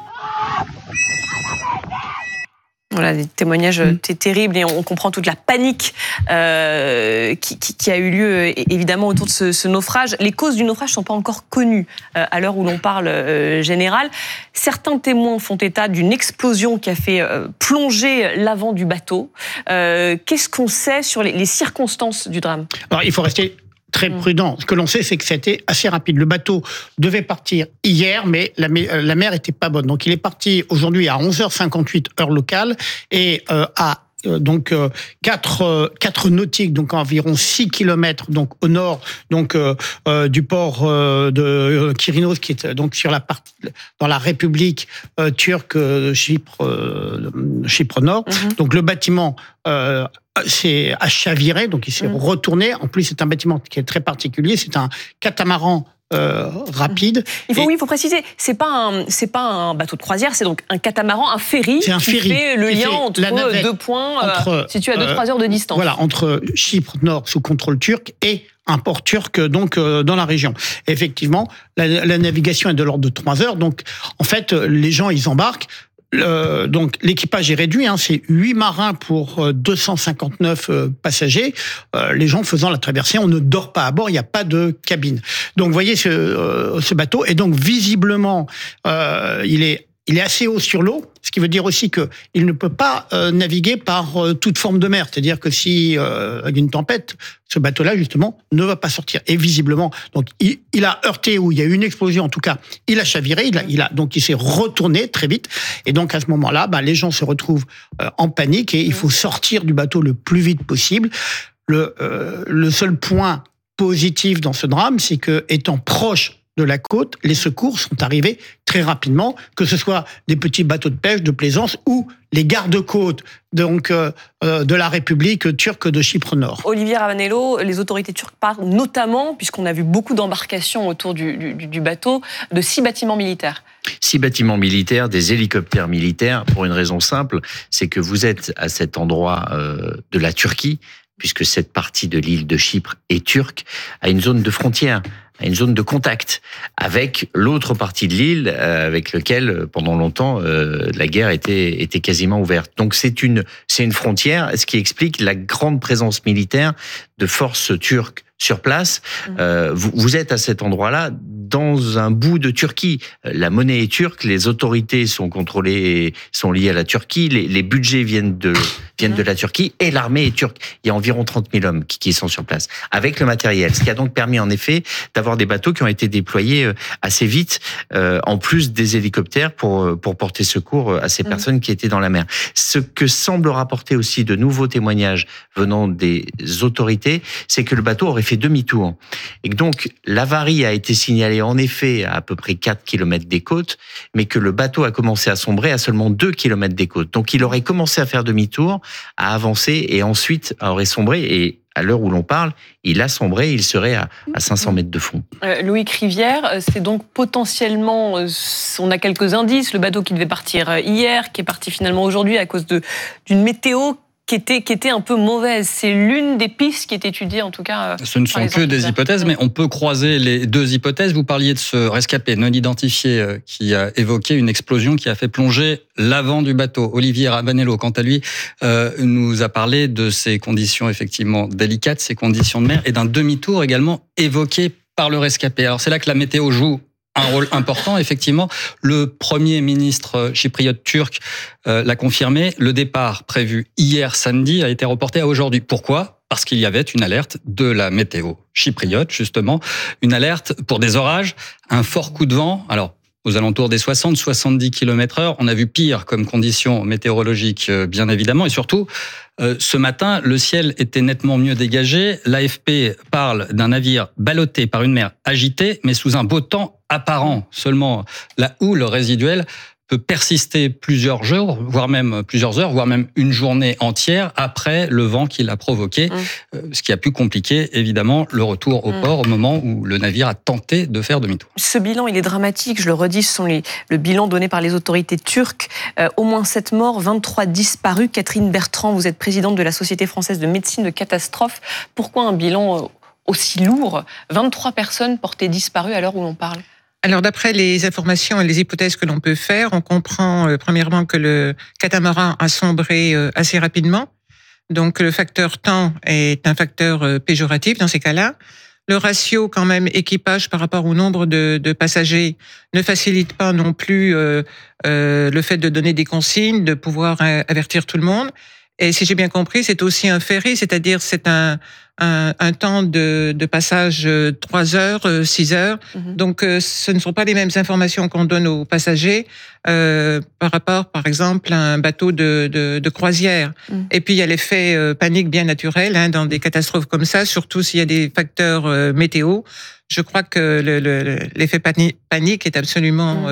Voilà, des témoignages terribles et on comprend toute la panique qui a eu lieu évidemment autour de ce naufrage. Les causes du naufrage ne sont pas encore connues à l'heure où l'on parle général. Certains témoins font état d'une explosion qui a fait plonger l'avant du bateau. Qu'est-ce qu'on sait sur les circonstances du drame ? Alors, il faut rester très prudent. Ce que l'on sait, c'est que c'était assez rapide. Le bateau devait partir hier, mais la mer était pas bonne. Donc, il est parti aujourd'hui à 11h58 heure locale et à 4 nautiques, donc environ 6 km donc au nord donc du port de Kyrinos, qui est donc sur la partie dans la République turque Chypre Nord. Donc le bâtiment s'est chaviré, donc il s'est retourné. En plus, c'est un bâtiment qui est très particulier. C'est un catamaran rapide. Il faut préciser, c'est pas un bateau de croisière, c'est donc un catamaran, un ferry qui fait le lien entre 2 points situés à 2-3 heures de distance. Voilà, entre Chypre Nord sous contrôle turc et un port turc donc dans la région. Et effectivement, la navigation est de l'ordre de 3 heures. Donc en fait, les gens ils embarquent. Donc l'équipage est réduit, c'est 8 marins pour 259 passagers. Les gens faisant la traversée, on ne dort pas à bord, il n'y a pas de cabine. Donc vous voyez ce bateau, et donc visiblement il est il est assez haut sur l'eau, ce qui veut dire aussi qu'il ne peut pas naviguer par toute forme de mer. C'est-à-dire que si il y a une tempête, ce bateau-là, justement, ne va pas sortir. Et visiblement, donc, il a heurté, ou il y a eu une explosion, en tout cas, il a chaviré, donc il s'est retourné très vite. Et donc, à ce moment-là, les gens se retrouvent en panique et il faut sortir du bateau le plus vite possible. Le seul point positif dans ce drame, c'est que, étant proche de la côte, les secours sont arrivés très rapidement, que ce soit des petits bateaux de pêche, de plaisance ou les gardes-côtes de la République turque de Chypre Nord. Olivier Ravanello, les autorités turques parlent notamment, puisqu'on a vu beaucoup d'embarcations autour du bateau, de 6 bâtiments militaires. 6 bâtiments militaires, des hélicoptères militaires, pour une raison simple, c'est que vous êtes à cet endroit de la Turquie, puisque cette partie de l'île de Chypre est turque, à une zone de frontière, à une zone de contact avec l'autre partie de l'île, avec lequel pendant longtemps la guerre était quasiment ouverte. Donc c'est une frontière, ce qui explique la grande présence militaire de forces turques sur place. Vous êtes à cet endroit-là, dans un bout de Turquie. La monnaie est turque, les autorités sont contrôlées, sont liées à la Turquie, les budgets viennent de la Turquie, et l'armée est turque. Il y a environ 30 000 hommes qui sont sur place, avec le matériel. Ce qui a donc permis, en effet, d'avoir des bateaux qui ont été déployés assez vite, en plus des hélicoptères pour porter secours à ces personnes qui étaient dans la mer. Ce que semble rapporter aussi de nouveaux témoignages venant des autorités, c'est que le bateau aurait fait demi-tour. Et que donc, l'avarie a été signalée en effet à peu près 4 km des côtes, mais que le bateau a commencé à sombrer à seulement 2 km des côtes. Donc, il aurait commencé à faire demi-tour, à avancer, et ensuite aurait sombré. Et à l'heure où l'on parle, il a sombré, il serait à 500 mètres de fond. Loïc Rivière, c'est donc potentiellement, on a quelques indices, le bateau qui devait partir hier, qui est parti finalement aujourd'hui à cause d'une météo qui était un peu mauvaise. C'est l'une des pistes qui est étudiée, en tout cas. Ce ne sont que des hypothèses, mais on peut croiser les 2 hypothèses. Vous parliez de ce rescapé non identifié qui a évoqué une explosion qui a fait plonger l'avant du bateau. Olivier Ravanello, quant à lui, nous a parlé de ces conditions effectivement délicates, ces conditions de mer, et d'un demi-tour également évoqué par le rescapé. Alors c'est là que la météo joue un rôle important, effectivement. Le Premier ministre chypriote turc l'a confirmé. Le départ prévu hier samedi a été reporté à aujourd'hui. Pourquoi ? Parce qu'il y avait une alerte de la météo chypriote, justement. Une alerte pour des orages, un fort coup de vent. Alors, aux alentours des 60-70 km/h. On a vu pire comme conditions météorologiques, bien évidemment. Et surtout, ce matin, le ciel était nettement mieux dégagé. L'AFP parle d'un navire ballotté par une mer agitée, mais sous un beau temps apparent. Seulement, la houle résiduelle peut persister plusieurs jours, voire même plusieurs heures, voire même une journée entière après le vent qui l'a provoqué, ce qui a pu compliquer évidemment le retour au port au moment où le navire a tenté de faire demi-tour. Ce bilan, il est dramatique, je le redis, ce sont le bilan donné par les autorités turques. Au moins 7 morts, 23 disparus. Catherine Bertrand, vous êtes présidente de la Société française de médecine de catastrophe. Pourquoi un bilan aussi lourd ? 23 personnes portées disparues à l'heure où l'on parle. Alors, d'après les informations et les hypothèses que l'on peut faire, on comprend premièrement que le catamaran a sombré assez rapidement. Donc, le facteur temps est un facteur péjoratif dans ces cas-là. Le ratio, quand même, équipage par rapport au nombre de passagers ne facilite pas non plus le fait de donner des consignes, de pouvoir avertir tout le monde. Et si j'ai bien compris, c'est aussi un ferry, c'est-à-dire c'est un temps de passage 3 heures, 6 heures. Donc, ce ne sont pas les mêmes informations qu'on donne aux passagers par rapport, par exemple, à un bateau de croisière. Et puis, il y a l'effet panique bien naturel dans des catastrophes comme ça, surtout s'il y a des facteurs météo. Je crois que l'effet panique est absolument...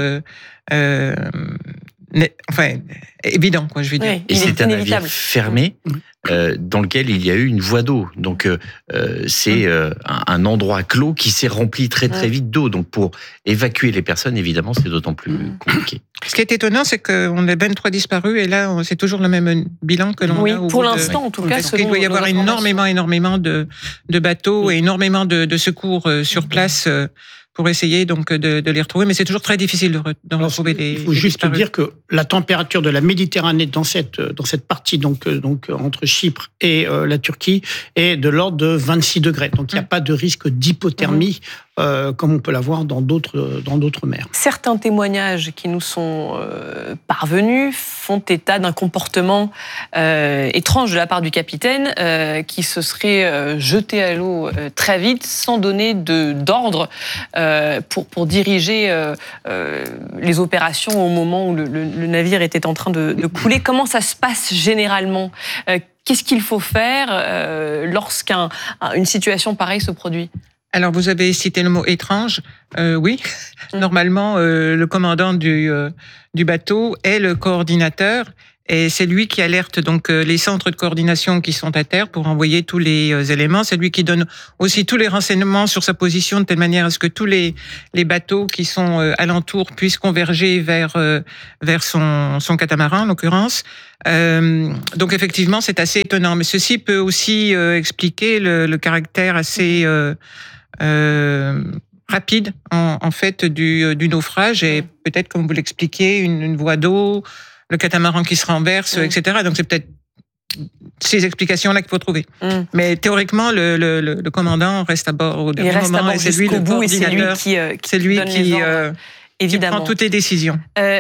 évident, quoi, je veux dire. Oui, et c'est un navire fermé dans lequel il y a eu une voie d'eau. Donc, c'est un endroit clos qui s'est rempli très, très vite d'eau. Donc, pour évacuer les personnes, évidemment, c'est d'autant plus compliqué. Ce qui est étonnant, c'est qu'on a 23 disparus et là, c'est toujours le même bilan que l'on a. Oui, pour l'instant, en tout cas. Parce qu'il doit y avoir énormément de bateaux et énormément de secours sur place pour essayer donc de les retrouver, mais c'est toujours très difficile de retrouver les. Il faut juste dire que la température de la Méditerranée dans cette partie donc entre Chypre et la Turquie est de l'ordre de 26 degrés. Donc il n'y a pas de risque d'hypothermie comme on peut l'avoir dans d'autres mers. Certains témoignages qui nous sont parvenus font état d'un comportement étrange de la part du capitaine qui se serait jeté à l'eau très vite sans donner d'ordre pour diriger les opérations au moment où le navire était en train de couler. Comment ça se passe généralement ? Qu'est-ce qu'il faut faire lorsqu'une situation pareille se produit ? Alors, vous avez cité le mot étrange. Oui, normalement, le commandant du bateau est le coordinateur et c'est lui qui alerte donc les centres de coordination qui sont à terre pour envoyer tous les éléments. C'est lui qui donne aussi tous les renseignements sur sa position de telle manière à ce que tous les bateaux qui sont alentours puissent converger vers son catamaran en l'occurrence. Donc effectivement, c'est assez étonnant. Mais ceci peut aussi expliquer le caractère assez rapide en fait du naufrage et peut-être, comme vous l'expliquez, une voie d'eau, le catamaran qui se renverse, etc. Donc c'est peut-être ces explications-là qu'il faut trouver. Mais théoriquement, le commandant reste à bord au dernier moment et c'est lui le coordinateur. C'est lui qui évidemment. Qui prend toutes les décisions.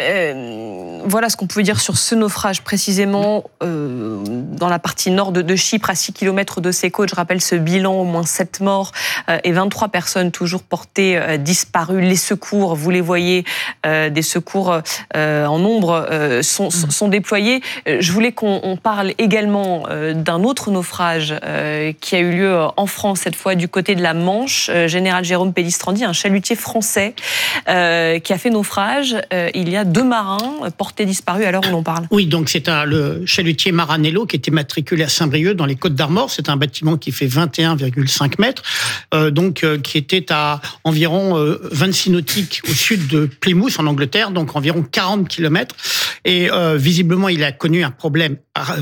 Voilà ce qu'on pouvait dire sur ce naufrage précisément dans la partie nord de Chypre, à 6 km de ses côtes. Je rappelle ce bilan, au moins 7 morts et 23 personnes toujours portées disparues. Les secours, vous les voyez, des secours en nombre sont déployés. Je voulais qu'on parle également d'un autre naufrage qui a eu lieu en France, cette fois du côté de la Manche. Général Jérôme Pellistrandi, un chalutier français qui a fait naufrage. Il y a 2 marins portés disparus à l'heure où l'on parle. Oui, donc c'est le chalutier Maranello qui était matriculé à Saint-Brieuc dans les Côtes-d'Armor. C'est un bâtiment qui fait 21,5 mètres, qui était à environ 26 nautiques au sud de Plymouth en Angleterre, donc environ 40 km. Et visiblement, il a connu un problème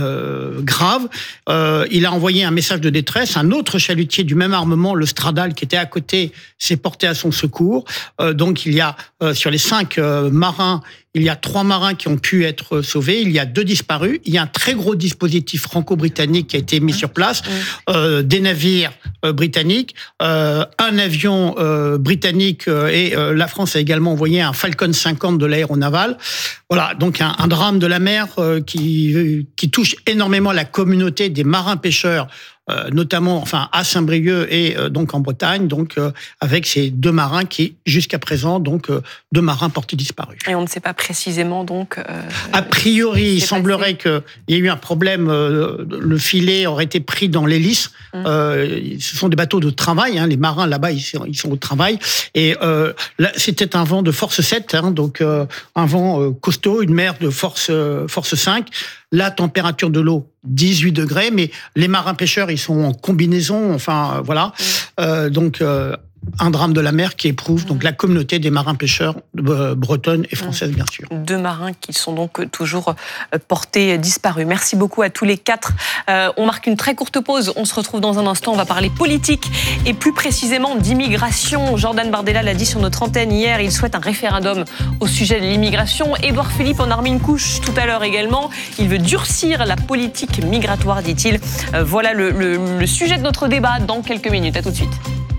grave. Il a envoyé un message de détresse. Un autre chalutier du même armement, le Stradale, qui était à côté, s'est porté à son secours. Donc il y a sur les 5 marins, il y a 3 marins qui ont pu être sauvés. Il y a 2 disparus. Il y a un très gros dispositif franco-britannique qui a été mis sur place. Des navires britanniques, un avion britannique et la France a également envoyé un Falcon 50 de l'aéronavale. Voilà, donc un drame de la mer qui touche énormément la communauté des marins-pêcheurs, notamment à Saint-Brieuc et donc en Bretagne, donc avec ces 2 marins qui, jusqu'à présent, donc 2 marins portés disparus. Et on ne sait pas précisément donc. A priori, il semblerait qu'il y ait eu un problème. Le filet aurait été pris dans l'hélice. Ce sont des bateaux de travail. Les marins là-bas, ils sont au travail. Et là, c'était un vent de force 7, donc un vent costaud, une mer de force 5. La température de l'eau, 18 degrés, mais les marins-pêcheurs, ils sont en combinaison, voilà. Donc, un drame de la mer qui éprouve donc la communauté des marins-pêcheurs bretonnes et françaises, bien sûr. 2 marins qui sont donc toujours portés disparus. Merci beaucoup à tous les 4. On marque une très courte pause. On se retrouve dans un instant. On va parler politique et plus précisément d'immigration. Jordan Bardella l'a dit sur notre antenne hier. Il souhaite un référendum au sujet de l'immigration. Édouard Philippe en a remis une couche tout à l'heure également. Il veut durcir la politique migratoire, dit-il. Voilà le sujet de notre débat dans quelques minutes. À tout de suite.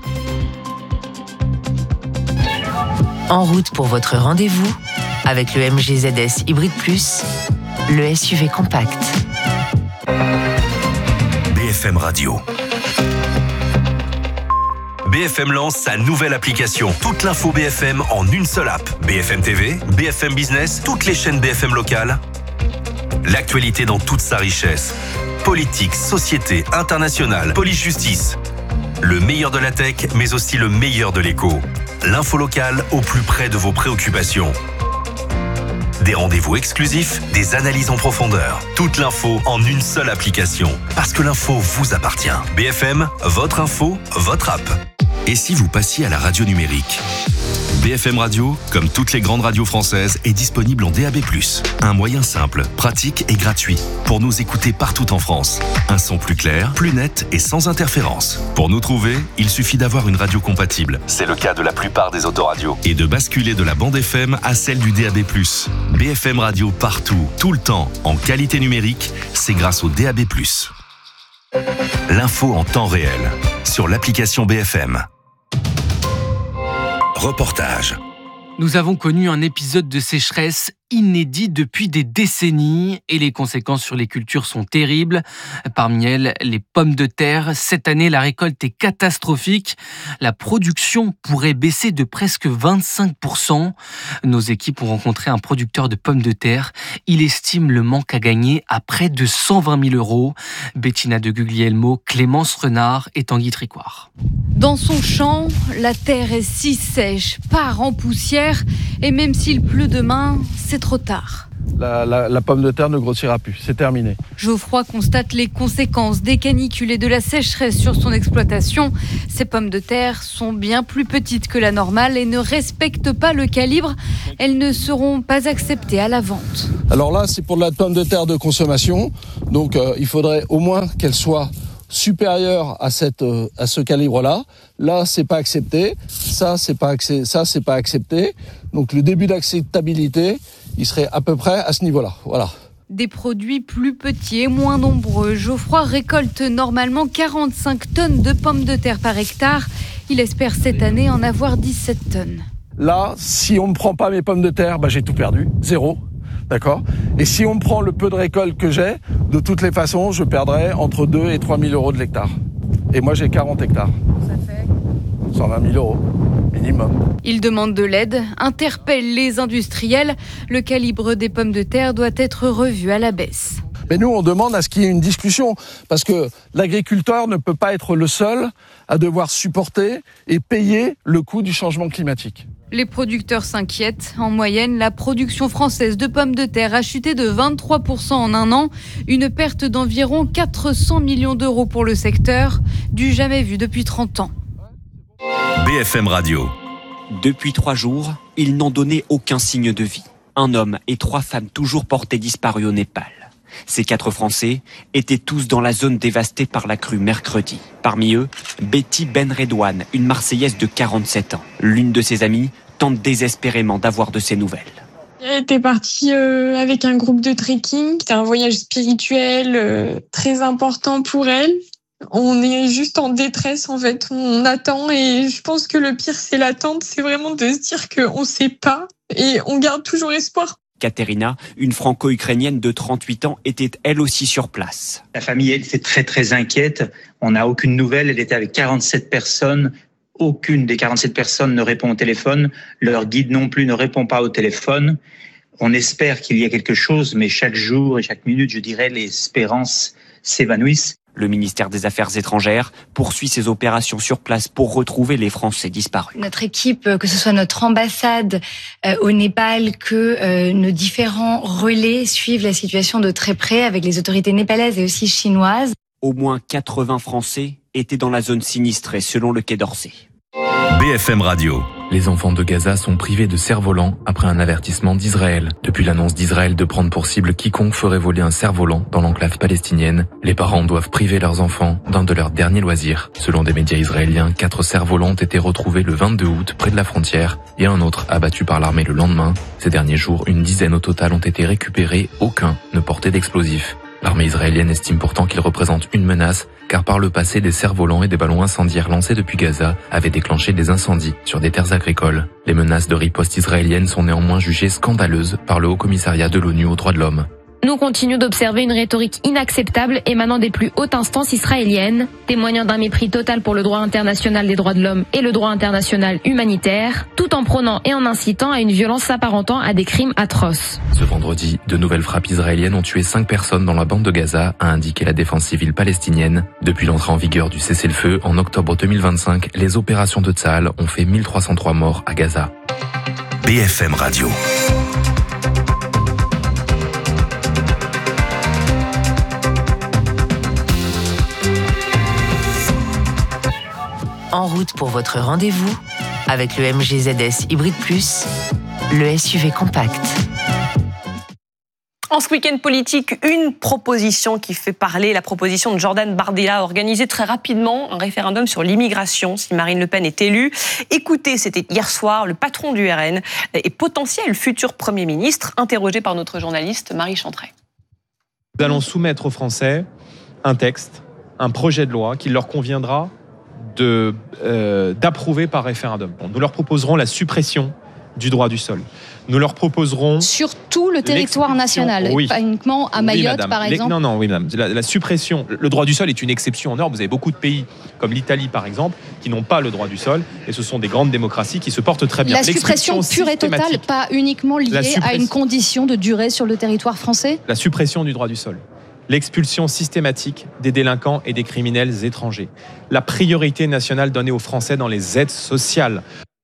En route pour votre rendez-vous avec le MG ZS Hybrid Plus, le SUV compact. BFM Radio. BFM lance sa nouvelle application. Toute l'info BFM en une seule app. BFM TV, BFM Business, toutes les chaînes BFM locales. L'actualité dans toute sa richesse. Politique, société, internationale, police-justice. Le meilleur de la tech, mais aussi le meilleur de l'écho. L'info locale au plus près de vos préoccupations. Des rendez-vous exclusifs, des analyses en profondeur. Toute l'info en une seule application. Parce que l'info vous appartient. BFM, votre info, votre app. Et si vous passiez à la radio numérique ? BFM Radio, comme toutes les grandes radios françaises, est disponible en DAB+. Un moyen simple, pratique et gratuit pour nous écouter partout en France. Un son plus clair, plus net et sans interférence. Pour nous trouver, il suffit d'avoir une radio compatible. C'est le cas de la plupart des autoradios. Et de basculer de la bande FM à celle du DAB+. BFM Radio partout, tout le temps, en qualité numérique, c'est grâce au DAB+. L'info en temps réel, sur l'application BFM. reportage. Nous avons connu un épisode de sécheresse inédit depuis des décennies et les conséquences sur les cultures sont terribles. Parmi elles, les pommes de terre. Cette année, la récolte est catastrophique. La production pourrait baisser de presque 25%. Nos équipes ont rencontré un producteur de pommes de terre. Il estime le manque à gagner à près de 120 000 €. Bettina de Guglielmo, Clémence Renard et Tanguy Tricoire. Dans son champ, la terre est si sèche, part en poussière, et même s'il pleut demain, c'est trop tard. La pomme de terre ne grossira plus, c'est terminé. Geoffroy constate les conséquences des canicules et de la sécheresse sur son exploitation. Ces pommes de terre sont bien plus petites que la normale et ne respectent pas le calibre. Elles ne seront pas acceptées à la vente. Alors là, c'est pour de la pomme de terre de consommation, donc il faudrait au moins qu'elle soit supérieure à ce calibre-là. Là, c'est pas accepté. Ça, c'est pas accepté. Donc le début d'acceptabilité, il serait à peu près à ce niveau-là. Voilà. Des produits plus petits et moins nombreux. Geoffroy récolte normalement 45 tonnes de pommes de terre par hectare. Il espère cette année en avoir 17 tonnes. Là, si on ne prend pas mes pommes de terre, j'ai tout perdu. 0. D'accord ? Et si on me prend le peu de récolte que j'ai, de toutes les façons, je perdrai entre 2 et 3 000 € de l'hectare. Et moi, j'ai 40 hectares. Ça fait 120 000 € minimum. Il demande de l'aide, interpelle les industriels. Le calibre des pommes de terre doit être revu à la baisse. Mais nous, on demande à ce qu'il y ait une discussion, parce que l'agriculteur ne peut pas être le seul à devoir supporter et payer le coût du changement climatique. Les producteurs s'inquiètent. En moyenne, la production française de pommes de terre a chuté de 23% en un an. Une perte d'environ 400 millions € pour le secteur, du jamais vu depuis 30 ans. BFM Radio. Depuis 3 jours, ils n'ont donné aucun signe de vie. Un homme et 3 femmes toujours portés disparus au Népal. Ces 4 Français étaient tous dans la zone dévastée par la crue mercredi. Parmi eux, Betty Benredouane, une Marseillaise de 47 ans. L'une de ses amies tente désespérément d'avoir de ses nouvelles. Elle était partie avec un groupe de trekking. C'était un voyage spirituel très important pour elle. On est juste en détresse en fait. On attend et je pense que le pire c'est l'attente. C'est vraiment de se dire qu'on ne sait pas et on garde toujours espoir. Katerina, une franco-ukrainienne de 38 ans, était elle aussi sur place. La famille était très très inquiète. On n'a aucune nouvelle. Elle était avec 47 personnes. Aucune des 47 personnes ne répond au téléphone. Leur guide non plus ne répond pas au téléphone. On espère qu'il y a quelque chose, mais chaque jour et chaque minute, je dirais, les espérances s'évanouissent. Le ministère des Affaires étrangères poursuit ses opérations sur place pour retrouver les Français disparus. Notre équipe, que ce soit notre ambassade au Népal, que nos différents relais suivent la situation de très près avec les autorités népalaises et aussi chinoises. Au moins 80 Français étaient dans la zone sinistrée selon le Quai d'Orsay. BFM Radio. Les enfants de Gaza sont privés de cerf-volant après un avertissement d'Israël. Depuis l'annonce d'Israël de prendre pour cible quiconque ferait voler un cerf-volant dans l'enclave palestinienne, les parents doivent priver leurs enfants d'un de leurs derniers loisirs. Selon des médias israéliens, 4 cerfs-volants ont été retrouvés le 22 août près de la frontière et un autre abattu par l'armée le lendemain. Ces derniers jours, une dizaine au total ont été récupérés, aucun ne portait d'explosifs. L'armée israélienne estime pourtant qu'ils représentent une menace, car par le passé, des cerfs-volants et des ballons incendiaires lancés depuis Gaza avaient déclenché des incendies sur des terres agricoles. Les menaces de riposte israélienne sont néanmoins jugées scandaleuses par le Haut-Commissariat de l'ONU aux droits de l'homme. Nous continuons d'observer une rhétorique inacceptable émanant des plus hautes instances israéliennes, témoignant d'un mépris total pour le droit international des droits de l'homme et le droit international humanitaire, tout en prônant et en incitant à une violence s'apparentant à des crimes atroces. Ce vendredi, de nouvelles frappes israéliennes ont tué 5 personnes dans la bande de Gaza, a indiqué la défense civile palestinienne. Depuis l'entrée en vigueur du cessez-le-feu en octobre 2025, les opérations de Tsahal ont fait 1303 morts à Gaza. BFM Radio. En route pour votre rendez-vous avec le MG ZS Hybrid Plus, le SUV compact. En ce week-end politique, une proposition qui fait parler, la proposition de Jordan Bardella, organiser très rapidement un référendum sur l'immigration si Marine Le Pen est élue. Écoutez, c'était hier soir, le patron du RN et potentiel futur Premier ministre, interrogé par notre journaliste Marie Chantray. Nous allons soumettre aux Français un texte, un projet de loi qui leur conviendra d'approuver par référendum. Nous leur proposerons la suppression du droit du sol. Nous leur proposerons... Sur tout le territoire national, oui. Pas uniquement à Mayotte, par exemple. Non, oui, madame. La suppression... Le droit du sol est une exception en Europe. Vous avez beaucoup de pays, comme l'Italie, par exemple, qui n'ont pas le droit du sol. Et ce sont des grandes démocraties qui se portent très bien. La suppression pure et totale, pas uniquement liée à une condition de durée sur le territoire français ? La suppression du droit du sol. L'expulsion systématique des délinquants et des criminels étrangers. La priorité nationale donnée aux Français dans les aides sociales.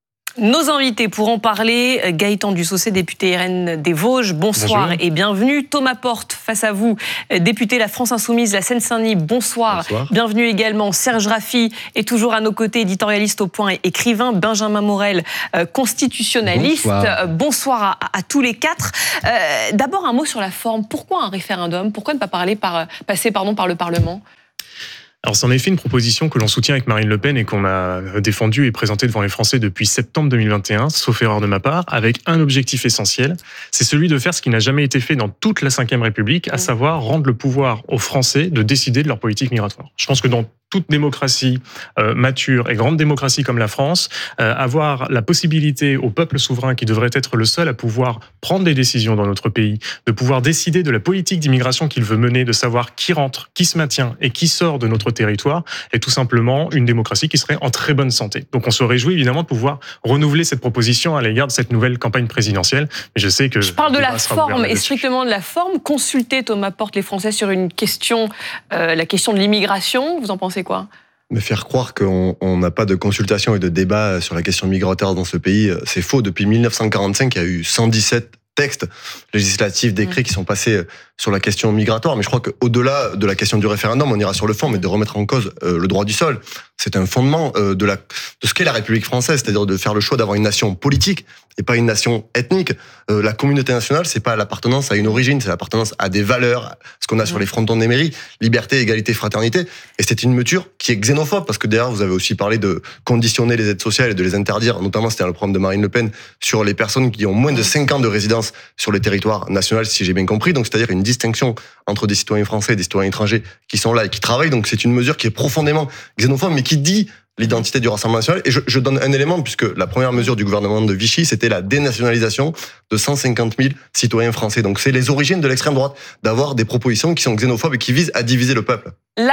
Nos invités pour en parler, Gaëtan Dussaucé, député RN des Vosges, bonsoir. Et bienvenue. Thomas Porte, face à vous, député La France Insoumise, la Seine-Saint-Denis, bonsoir. Bienvenue également. Serge Raffi est toujours à nos côtés, éditorialiste au Point et écrivain. Benjamin Morel, constitutionnaliste. Bonsoir à tous les quatre. D'abord un mot sur la forme. Pourquoi un référendum ? Pourquoi ne pas passer par le Parlement ? Alors, c'est en effet une proposition que l'on soutient avec Marine Le Pen et qu'on a défendue et présentée devant les Français depuis septembre 2021, sauf erreur de ma part, avec un objectif essentiel, c'est celui de faire ce qui n'a jamais été fait dans toute la Ve République, à savoir rendre le pouvoir aux Français de décider de leur politique migratoire. Je pense que dans toute démocratie mature et grande démocratie comme la France, avoir la possibilité au peuple souverain, qui devrait être le seul à pouvoir prendre des décisions dans notre pays, de pouvoir décider de la politique d'immigration qu'il veut mener, de savoir qui rentre, qui se maintient et qui sort de notre territoire, est tout simplement une démocratie qui serait en très bonne santé. Donc on se réjouit évidemment de pouvoir renouveler cette proposition à l'égard de cette nouvelle campagne présidentielle. Mais je sais que... Je parle de la forme et strictement de la forme. Consultez, Thomas Porte, les Français sur une question, la question de l'immigration. Vous en pensez quoi ? Me faire croire qu'on n'a pas de consultation et de débat sur la question migratoire dans ce pays, c'est faux. Depuis 1945, il y a eu 117 textes législatifs, décrets qui sont passés sur la question migratoire. Mais je crois qu'au-delà de la question du référendum, on ira sur le fond, mais de remettre en cause le droit du sol, c'est un fondement de ce qu'est la République française, c'est-à-dire de faire le choix d'avoir une nation politique et pas une nation ethnique. La communauté nationale, c'est pas l'appartenance à une origine, c'est l'appartenance à des valeurs, ce qu'on a sur les frontons des mairies, liberté, égalité, fraternité. Et c'est une mesure qui est xénophobe, parce que derrière, vous avez aussi parlé de conditionner les aides sociales et de les interdire, notamment c'était le programme de Marine Le Pen, sur les personnes qui ont moins de 5 ans de résidence sur le territoire national, si j'ai bien compris. Donc c'est-à-dire une distinction entre des citoyens français et des citoyens étrangers qui sont là et qui travaillent. Donc c'est une mesure qui est profondément xénophobe, mais qui dit l'identité du Rassemblement national. Et je donne un élément, puisque la première mesure du gouvernement de Vichy, c'était la dénationalisation de 150 000 citoyens français. Donc c'est les origines de l'extrême droite, d'avoir des propositions qui sont xénophobes et qui visent à diviser le peuple.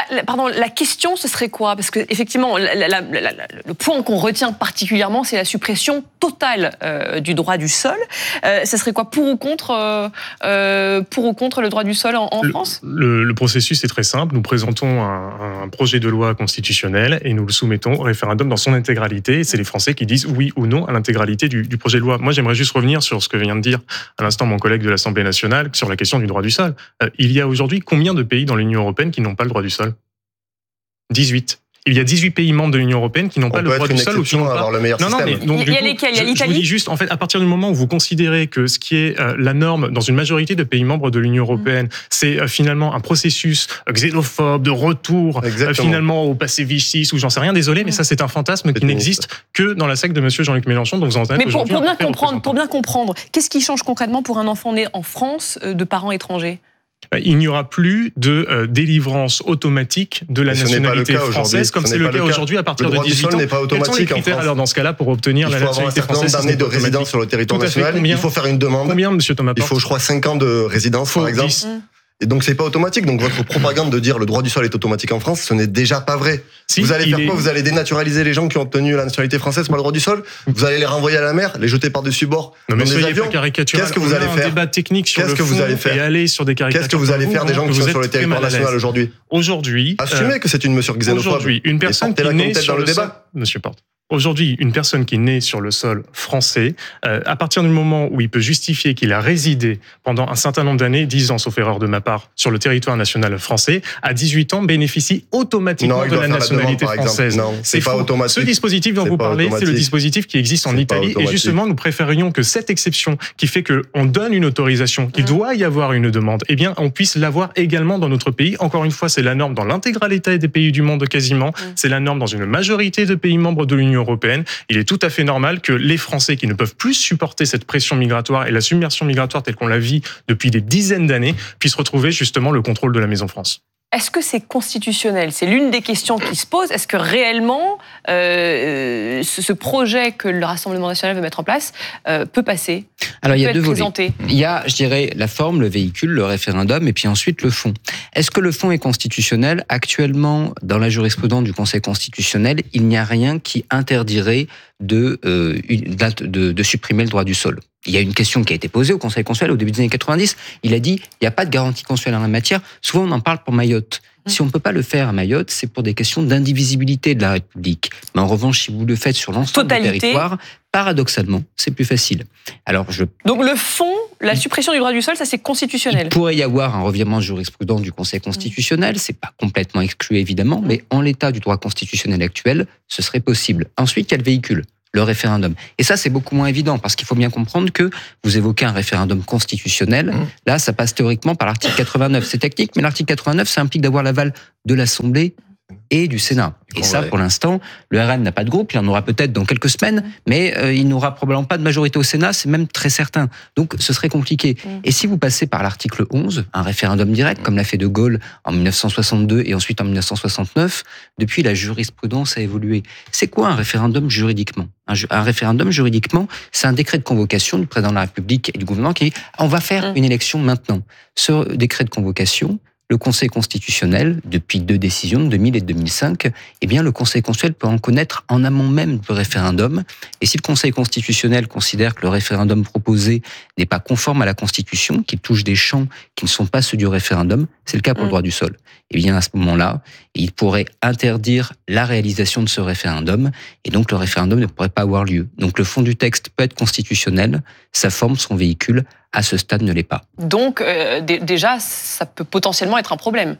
La question, ce serait quoi ? Parce que effectivement, le point qu'on retient particulièrement, c'est la suppression totale du droit du sol. Ça serait quoi, pour ou contre le droit du sol en France ? Le processus est très simple. Nous présentons un projet de loi constitutionnelle et nous le soumettons au référendum dans son intégralité. Et c'est les Français qui disent oui ou non à l'intégralité du projet de loi. Moi, j'aimerais juste revenir sur ce que vient de dire à l'instant mon collègue de l'Assemblée nationale sur la question du droit du sol. Il y a aujourd'hui combien de pays dans l'Union européenne qui n'ont pas le droit du sol ? 18. Il y a 18 pays membres de l'Union européenne qui n'ont pas le droit du sol ou qui n'ont pas le meilleur système. Il y a lesquels ? Il y a l'Italie ? Je vous dis juste, en fait, à partir du moment où vous considérez que ce qui est la norme dans une majorité de pays membres de l'Union européenne, c'est finalement un processus xénophobe de retour finalement au passé viciste ou j'en sais rien, désolé, mais ça c'est un fantasme qui n'existe que dans la secte de monsieur Jean-Luc Mélenchon, dont vous en êtes Mais pour bien comprendre, qu'est-ce qui change concrètement pour un enfant né en France de parents étrangers ? Il n'y aura plus de délivrance automatique de la nationalité française, comme c'est le cas aujourd'hui à partir de 18 ans. Le droit du sol n'est pas automatique. Quels sont les critères alors dans ce cas-là pour obtenir la nationalité française ? Il faut avoir un certain nombre d'années de résidence sur le territoire national. Il faut faire une demande. Combien, monsieur Thomas Porte ? Il faut, je crois, 5 ans de résidence, par exemple. 10. Et donc c'est pas automatique. Donc votre propagande de dire le droit du sol est automatique en France, ce n'est déjà pas vrai. Vous allez faire quoi ? Vous allez dénaturaliser les gens qui ont obtenu la nationalité française par le droit du sol ? Vous allez les renvoyer à la mer, les jeter par-dessus bord dans des avions ? Qu'est-ce que vous allez faire ? Un débat technique sur le fond et aller sur des caricatures. Qu'est-ce que vous allez faire des gens qui sont sur le territoire national aujourd'hui ? Assumez que c'est une mesure xénophobe. Aujourd'hui, une personne qui naît sur le débat, monsieur Porte. Aujourd'hui, une personne qui naît sur le sol français, à partir du moment où il peut justifier qu'il a résidé pendant un certain nombre d'années, 10 ans sauf erreur de ma part, sur le territoire national français, à 18 ans bénéficie automatiquement de la nationalité française. Non, c'est pas automatique. Ce dispositif dont vous parlez, c'est le dispositif qui existe en Italie. Et justement, nous préférions que cette exception qui fait qu'on donne une autorisation, qu'il doit y avoir une demande, eh bien, on puisse l'avoir également dans notre pays. Encore une fois, c'est la norme dans l'intégralité des pays du monde quasiment. C'est la norme dans une majorité de pays membres de l'Union européenne. Il est tout à fait normal que les Français qui ne peuvent plus supporter cette pression migratoire et la submersion migratoire telle qu'on la vit depuis des dizaines d'années puissent retrouver justement le contrôle de la Maison France. Est-ce que c'est constitutionnel ? C'est l'une des questions qui se posent. Est-ce que réellement, ce projet que le Rassemblement national veut mettre en place peut passer ? Alors, il y a deux volets. Il y a, je dirais, la forme, le véhicule, le référendum, et puis ensuite le fond. Est-ce que le fond est constitutionnel ? Actuellement, dans la jurisprudence du Conseil constitutionnel, il n'y a rien qui interdirait de supprimer le droit du sol. Il y a une question qui a été posée au Conseil constitutionnel au début des années 90. Il a dit, il n'y a pas de garantie constitutionnelle en la matière. Souvent, on en parle pour Mayotte. Si on ne peut pas le faire à Mayotte, c'est pour des questions d'indivisibilité de la République. Mais en revanche, si vous le faites sur l'ensemble du territoire, paradoxalement, c'est plus facile. Donc le fond, la suppression du droit du sol, ça c'est constitutionnel. Il pourrait y avoir un revirement de jurisprudence du Conseil constitutionnel, c'est pas complètement exclu évidemment, mais en l'état du droit constitutionnel actuel, ce serait possible. Ensuite, il y a le véhicule, le référendum. Et ça, c'est beaucoup moins évident, parce qu'il faut bien comprendre que vous évoquez un référendum constitutionnel. Là, ça passe théoriquement par l'article 89. C'est technique, mais l'article 89, ça implique d'avoir l'aval de l'Assemblée et du Sénat. Et ça, pour l'instant, le RN n'a pas de groupe, il en aura peut-être dans quelques semaines, mais il n'aura probablement pas de majorité au Sénat, c'est même très certain. Donc, ce serait compliqué. Et si vous passez par l'article 11, un référendum direct, comme l'a fait De Gaulle en 1962 et ensuite en 1969, depuis, la jurisprudence a évolué. C'est quoi un référendum juridiquement ? Un référendum, juridiquement, c'est un décret de convocation du président de la République et du gouvernement qui dit « on va faire une élection maintenant ». Ce décret de convocation, le Conseil constitutionnel, depuis 2 décisions, 2000 et 2005, eh bien, le Conseil constitutionnel peut en connaître en amont même du référendum. Et si le Conseil constitutionnel considère que le référendum proposé n'est pas conforme à la Constitution, qu'il touche des champs qui ne sont pas ceux du référendum, c'est le cas pour le droit du sol. Eh bien, à ce moment-là, il pourrait interdire la réalisation de ce référendum, et donc le référendum ne pourrait pas avoir lieu. Donc le fond du texte peut être constitutionnel, sa forme, son véhicule, à ce stade ne l'est pas. Donc déjà, ça peut potentiellement être un problème.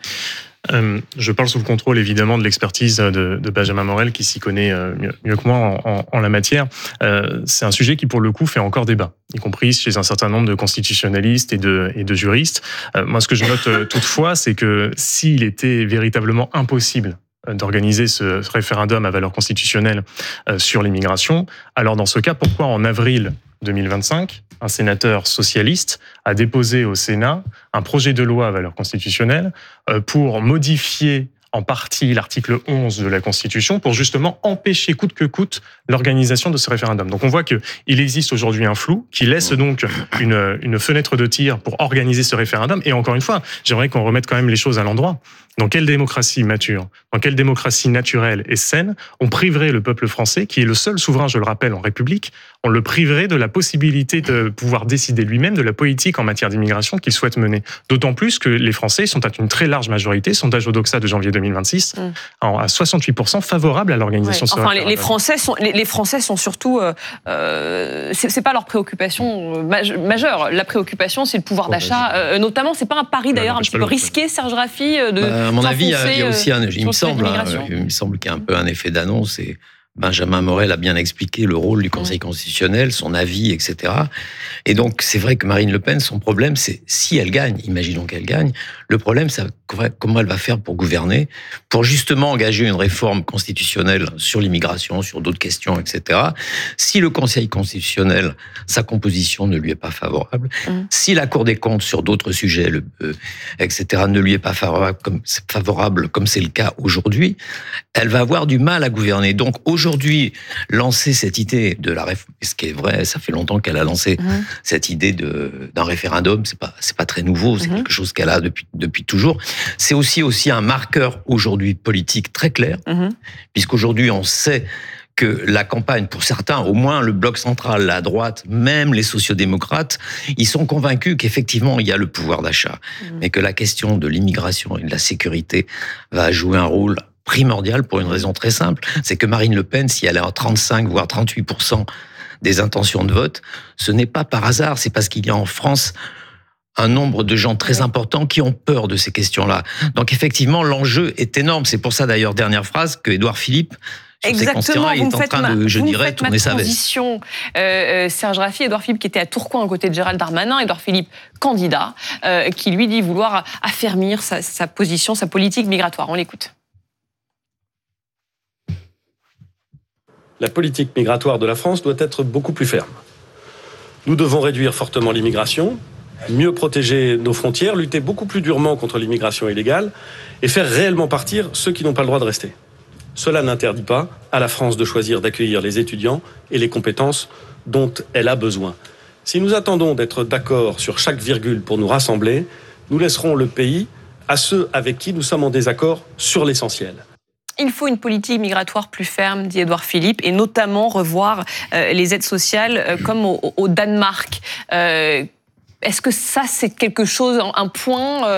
Je parle sous le contrôle évidemment de l'expertise de Benjamin Morel qui s'y connaît mieux que moi en la matière. C'est un sujet qui pour le coup fait encore débat, y compris chez un certain nombre de constitutionnalistes et de juristes. Moi ce que je note toutefois, c'est que s'il était véritablement impossible d'organiser ce référendum à valeur constitutionnelle sur l'immigration, alors dans ce cas, pourquoi en avril 2025, un sénateur socialiste a déposé au Sénat un projet de loi à valeur constitutionnelle pour modifier en partie l'article 11 de la Constitution pour justement empêcher coûte que coûte l'organisation de ce référendum. Donc on voit qu'il existe aujourd'hui un flou qui laisse donc une fenêtre de tir pour organiser ce référendum. Et encore une fois, j'aimerais qu'on remette quand même les choses à l'endroit. Dans quelle démocratie mature, dans quelle démocratie naturelle et saine, on priverait le peuple français, qui est le seul souverain, je le rappelle, en République, on le priverait de la possibilité de pouvoir décider lui-même de la politique en matière d'immigration qu'il souhaite mener. D'autant plus que les Français sont à une très large majorité, sondage Odoxa de janvier 2026, à 68% favorables à l'organisation de ce référendum. Les Français sont surtout... c'est pas leur préoccupation majeure. La préoccupation, c'est le pouvoir d'achat. Notamment, c'est pas un pari d'ailleurs un petit peu risqué, Serge Raffi, à mon avis, il y a aussi il me semble qu'il y a un peu un effet d'annonce et Benjamin Morel a bien expliqué le rôle du Conseil constitutionnel, son avis, etc. Et donc, c'est vrai que Marine Le Pen, son problème, c'est si elle gagne, imaginons qu'elle gagne, le problème, c'est comment elle va faire pour gouverner, pour justement engager une réforme constitutionnelle sur l'immigration, sur d'autres questions, etc. Si le Conseil constitutionnel, sa composition ne lui est pas favorable, si la Cour des comptes, sur d'autres sujets, etc., ne lui est pas favorable comme c'est le cas aujourd'hui, elle va avoir du mal à gouverner. Donc, aujourd'hui, lancer cette idée de la réforme, ce qui est vrai, ça fait longtemps qu'elle a lancé cette idée d'un référendum, c'est pas très nouveau, c'est quelque chose qu'elle a depuis toujours. C'est aussi un marqueur aujourd'hui politique très clair, puisqu'aujourd'hui on sait que la campagne, pour certains, au moins le bloc central, la droite, même les sociodémocrates, ils sont convaincus qu'effectivement il y a le pouvoir d'achat, mais que la question de l'immigration et de la sécurité va jouer un rôle primordial pour une raison très simple, c'est que Marine Le Pen, si elle est à 35 voire 38% des intentions de vote, ce n'est pas par hasard, c'est parce qu'il y a en France un nombre de gens très importants qui ont peur de ces questions-là. Donc effectivement, l'enjeu est énorme. C'est pour ça d'ailleurs, dernière phrase, que Édouard Philippe, sur ces constats-là, il est en train de, je dirais, tourner sa veste. Serge Raffi, Édouard Philippe qui était à Tourcoing aux côtés de Gérald Darmanin, Édouard Philippe candidat, qui lui dit vouloir affermir sa position, sa politique migratoire. On l'écoute. La politique migratoire de la France doit être beaucoup plus ferme. Nous devons réduire fortement l'immigration, mieux protéger nos frontières, lutter beaucoup plus durement contre l'immigration illégale et faire réellement partir ceux qui n'ont pas le droit de rester. Cela n'interdit pas à la France de choisir d'accueillir les étudiants et les compétences dont elle a besoin. Si nous attendons d'être d'accord sur chaque virgule pour nous rassembler, nous laisserons le pays à ceux avec qui nous sommes en désaccord sur l'essentiel. Il faut une politique migratoire plus ferme, dit Édouard Philippe, et notamment revoir les aides sociales comme au Danemark. Est-ce que ça, c'est quelque chose, un point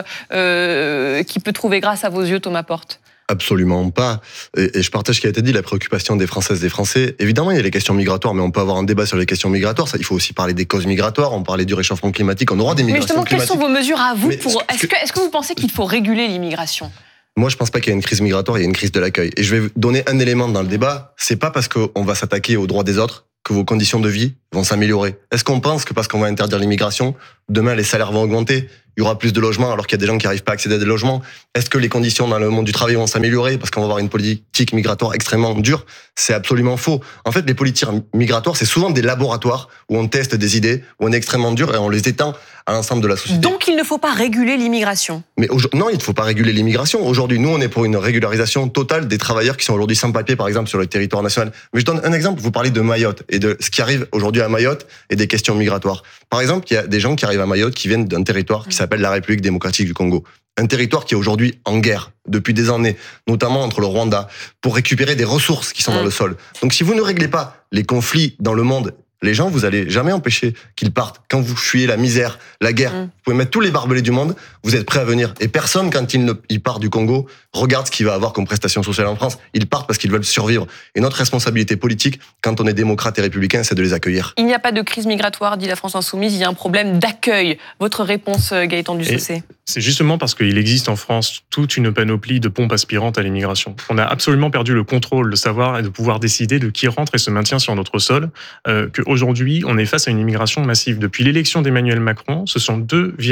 qui peut trouver grâce à vos yeux, Thomas Porte ? Absolument pas. Et je partage ce qui a été dit, la préoccupation des Françaises, des Français. Évidemment, il y a les questions migratoires, mais on peut avoir un débat sur les questions migratoires. Ça, il faut aussi parler des causes migratoires. On parlait du réchauffement climatique. On aura des migrations climatiques. Mais justement, quelles sont vos mesures à vous pour... Est-ce que vous pensez qu'il faut réguler l'immigration ? Moi, je pense pas qu'il y ait une crise migratoire, il y a une crise de l'accueil. Et je vais donner un élément dans le débat. C'est pas parce qu'on va s'attaquer aux droits des autres que vos conditions de vie vont s'améliorer. Est-ce qu'on pense que parce qu'on va interdire l'immigration, demain les salaires vont augmenter, il y aura plus de logements alors qu'il y a des gens qui n'arrivent pas à accéder à des logements? Est-ce que les conditions dans le monde du travail vont s'améliorer parce qu'on va avoir une politique migratoire extrêmement dure? C'est absolument faux. En fait, les politiques migratoires, c'est souvent des laboratoires où on teste des idées, où on est extrêmement dur et on les étend à l'ensemble de la société. Donc il ne faut pas réguler l'immigration? Mais non, il ne faut pas réguler l'immigration. Aujourd'hui, nous, on est pour une régularisation totale des travailleurs qui sont aujourd'hui sans papier, par exemple, sur le territoire national. Mais je donne un exemple. Vous parlez de Mayotte et de ce qui arrive aujourd'hui à Mayotte et des questions migratoires. Par exemple, il y a des gens qui arrivent à Mayotte qui viennent d'un territoire qui s'appelle la République démocratique du Congo. Un territoire qui est aujourd'hui en guerre depuis des années, notamment entre le Rwanda, pour récupérer des ressources qui sont dans le sol. Donc si vous ne réglez pas les conflits dans le monde, les gens, vous allez jamais empêcher qu'ils partent. Quand vous fuyez la misère, la guerre, vous pouvez mettre tous les barbelés du monde, vous êtes prêts à venir. Et personne, quand il part du Congo, regarde ce qu'il va avoir comme prestations sociales en France. Ils partent parce qu'ils veulent survivre. Et notre responsabilité politique, quand on est démocrate et républicain, c'est de les accueillir. Il n'y a pas de crise migratoire, dit la France Insoumise, il y a un problème d'accueil. Votre réponse, Gaëtan Dussaucé? C'est justement parce qu'il existe en France toute une panoplie de pompes aspirantes à l'immigration. On a absolument perdu le contrôle, le savoir et de pouvoir décider de qui rentre et se maintient sur notre sol, qu'aujourd'hui, on est face à une immigration massive. Depuis l'élection d'Emmanuel Macron, ce sont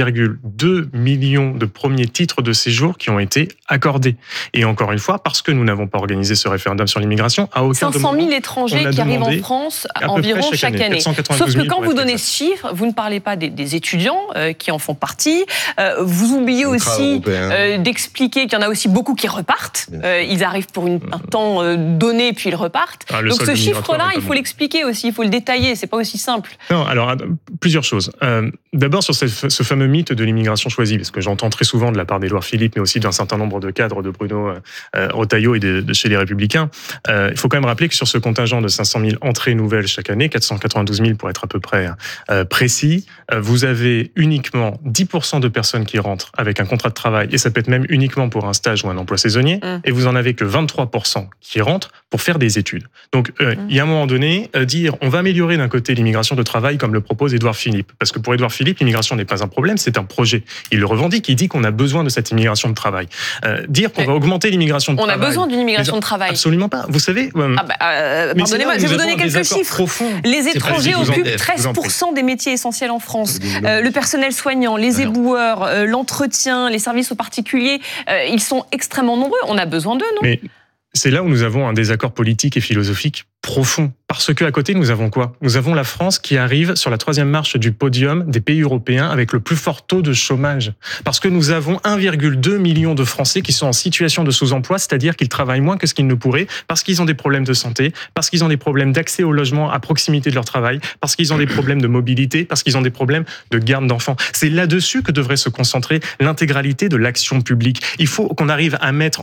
2,2 millions de premiers titres de séjour qui ont été accordés. Et encore une fois, parce que nous n'avons pas organisé ce référendum sur l'immigration, à aucun 500 000 étrangers qui arrivent en France environ chaque année. Sauf que quand vous donnez ce chiffre, vous ne parlez pas des étudiants qui en font partie. Vous oubliez aussi d'expliquer qu'il y en a aussi beaucoup qui repartent. Ils arrivent pour un temps donné, puis ils repartent. Donc ce chiffre-là, il faut l'expliquer aussi, il faut le détailler. C'est pas aussi simple. Non, alors plusieurs choses. D'abord sur ce fameux mythe de l'immigration choisie, parce que j'entends très souvent de la part d'Édouard Philippe, mais aussi d'un certain nombre de cadres de Bruno Retailleau et de chez les Républicains. Il faut quand même rappeler que sur ce contingent de 500 000 entrées nouvelles chaque année, 492 000 pour être à peu près précis, vous avez uniquement 10% de personnes qui rentrent avec un contrat de travail, et ça peut être même uniquement pour un stage ou un emploi saisonnier, et vous en avez que 23% qui rentrent pour faire des études. Donc il y a un moment donné, dire on va améliorer d'un côté l'immigration de travail comme le propose Édouard Philippe, parce que pour Édouard Philippe, l'immigration n'est pas un problème, c'est un projet. Il le revendique, il dit qu'on a besoin de cette immigration de travail. Dire qu'on va augmenter l'immigration de travail... On a besoin d'une immigration de travail. Absolument pas. Vous savez... pardonnez-moi, je vais vous donner quelques chiffres. Les étrangers occupent 13% des métiers essentiels en France. Le personnel soignant, les éboueurs, l'entretien, les services aux particuliers, ils sont extrêmement nombreux. On a besoin d'eux, non? Mais c'est là où nous avons un désaccord politique et philosophique profond. Parce qu'à côté, nous avons quoi? Nous avons la France qui arrive sur la 3e marche du podium des pays européens avec le plus fort taux de chômage. Parce que nous avons 1,2 million de Français qui sont en situation de sous-emploi, c'est-à-dire qu'ils travaillent moins que ce qu'ils ne pourraient, parce qu'ils ont des problèmes de santé, parce qu'ils ont des problèmes d'accès au logement à proximité de leur travail, parce qu'ils ont des problèmes de mobilité, parce qu'ils ont des problèmes de garde d'enfants. C'est là-dessus que devrait se concentrer l'intégralité de l'action publique. Il faut qu'on arrive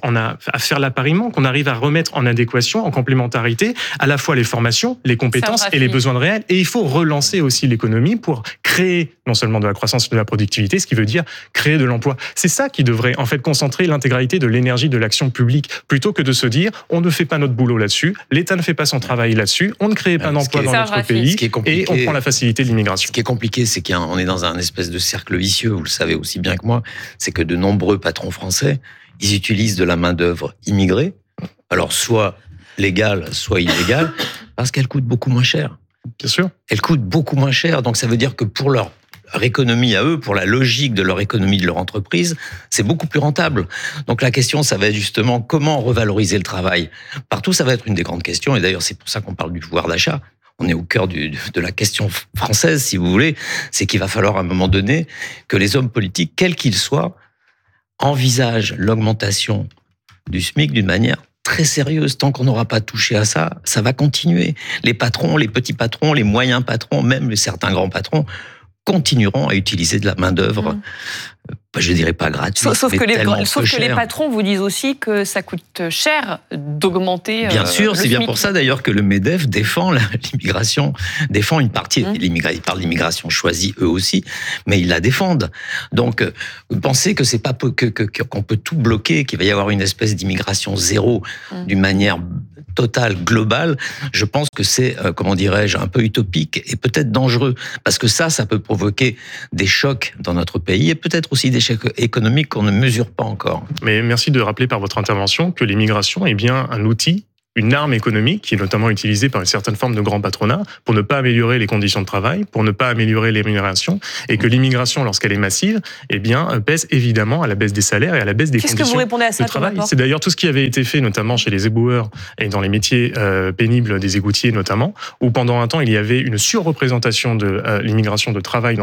à faire l'appariement, qu'on arrive à remettre en adéquation, en complémentarité, à la fois les formations, les compétences et les besoins réels. Et il faut relancer aussi l'économie pour créer non seulement de la croissance et de la productivité, ce qui veut dire créer de l'emploi. C'est ça qui devrait en fait concentrer l'intégralité de l'énergie de l'action publique, plutôt que de se dire on ne fait pas notre boulot là-dessus, l'État ne fait pas son travail là-dessus, on ne crée pas d'emploi dans notre pays et on prend la facilité de l'immigration. Ce qui est compliqué, c'est qu'on est dans un espèce de cercle vicieux, vous le savez aussi bien que moi, c'est que de nombreux patrons français, ils utilisent de la main-d'œuvre immigrée, alors soit légale, soit illégale, parce qu'elle coûte beaucoup moins cher. Bien sûr. Elle coûte beaucoup moins cher, donc ça veut dire que pour leur économie à eux, pour la logique de leur économie, de leur entreprise, c'est beaucoup plus rentable. Donc la question, ça va être justement comment revaloriser le travail. Partout, ça va être une des grandes questions, et d'ailleurs c'est pour ça qu'on parle du pouvoir d'achat. On est au cœur de la question française, si vous voulez, c'est qu'il va falloir à un moment donné que les hommes politiques, quels qu'ils soient, envisage l'augmentation du SMIC d'une manière très sérieuse. Tant qu'on n'aura pas touché à ça, ça va continuer. Les patrons, les petits patrons, les moyens patrons, même certains grands patrons, continueront à utiliser de la main-d'œuvre, je dirais pas gratuite, sauf que les cher. patrons vous disent aussi que ça coûte cher d'augmenter. Bien sûr, c'est bien pour ça d'ailleurs que le MEDEF défend l'immigration, défend une partie. Ils parlent d'immigration choisie eux aussi, mais ils la défendent. Donc, vous pensez que c'est pas qu'on peut tout bloquer, qu'il va y avoir une espèce d'immigration zéro d'une manière totale, globale. Je pense que c'est, comment dirais-je, un peu utopique et peut-être dangereux, parce que ça peut provoquer des chocs dans notre pays et peut-être aussi des chocs économiques qu'on ne mesure pas encore. Mais merci de rappeler par votre intervention que l'immigration est bien un outil, une arme économique qui est notamment utilisée par une certaine forme de grand patronat pour ne pas améliorer les conditions de travail, pour ne pas améliorer les rémunérations, et que l'immigration, lorsqu'elle est massive, eh bien, pèse évidemment à la baisse des salaires et à la baisse des conditions que vous répondez à ça, de travail. C'est d'ailleurs tout ce qui avait été fait, notamment chez les éboueurs et dans les métiers pénibles des égoutiers notamment, où pendant un temps, il y avait une surreprésentation de l'immigration de travail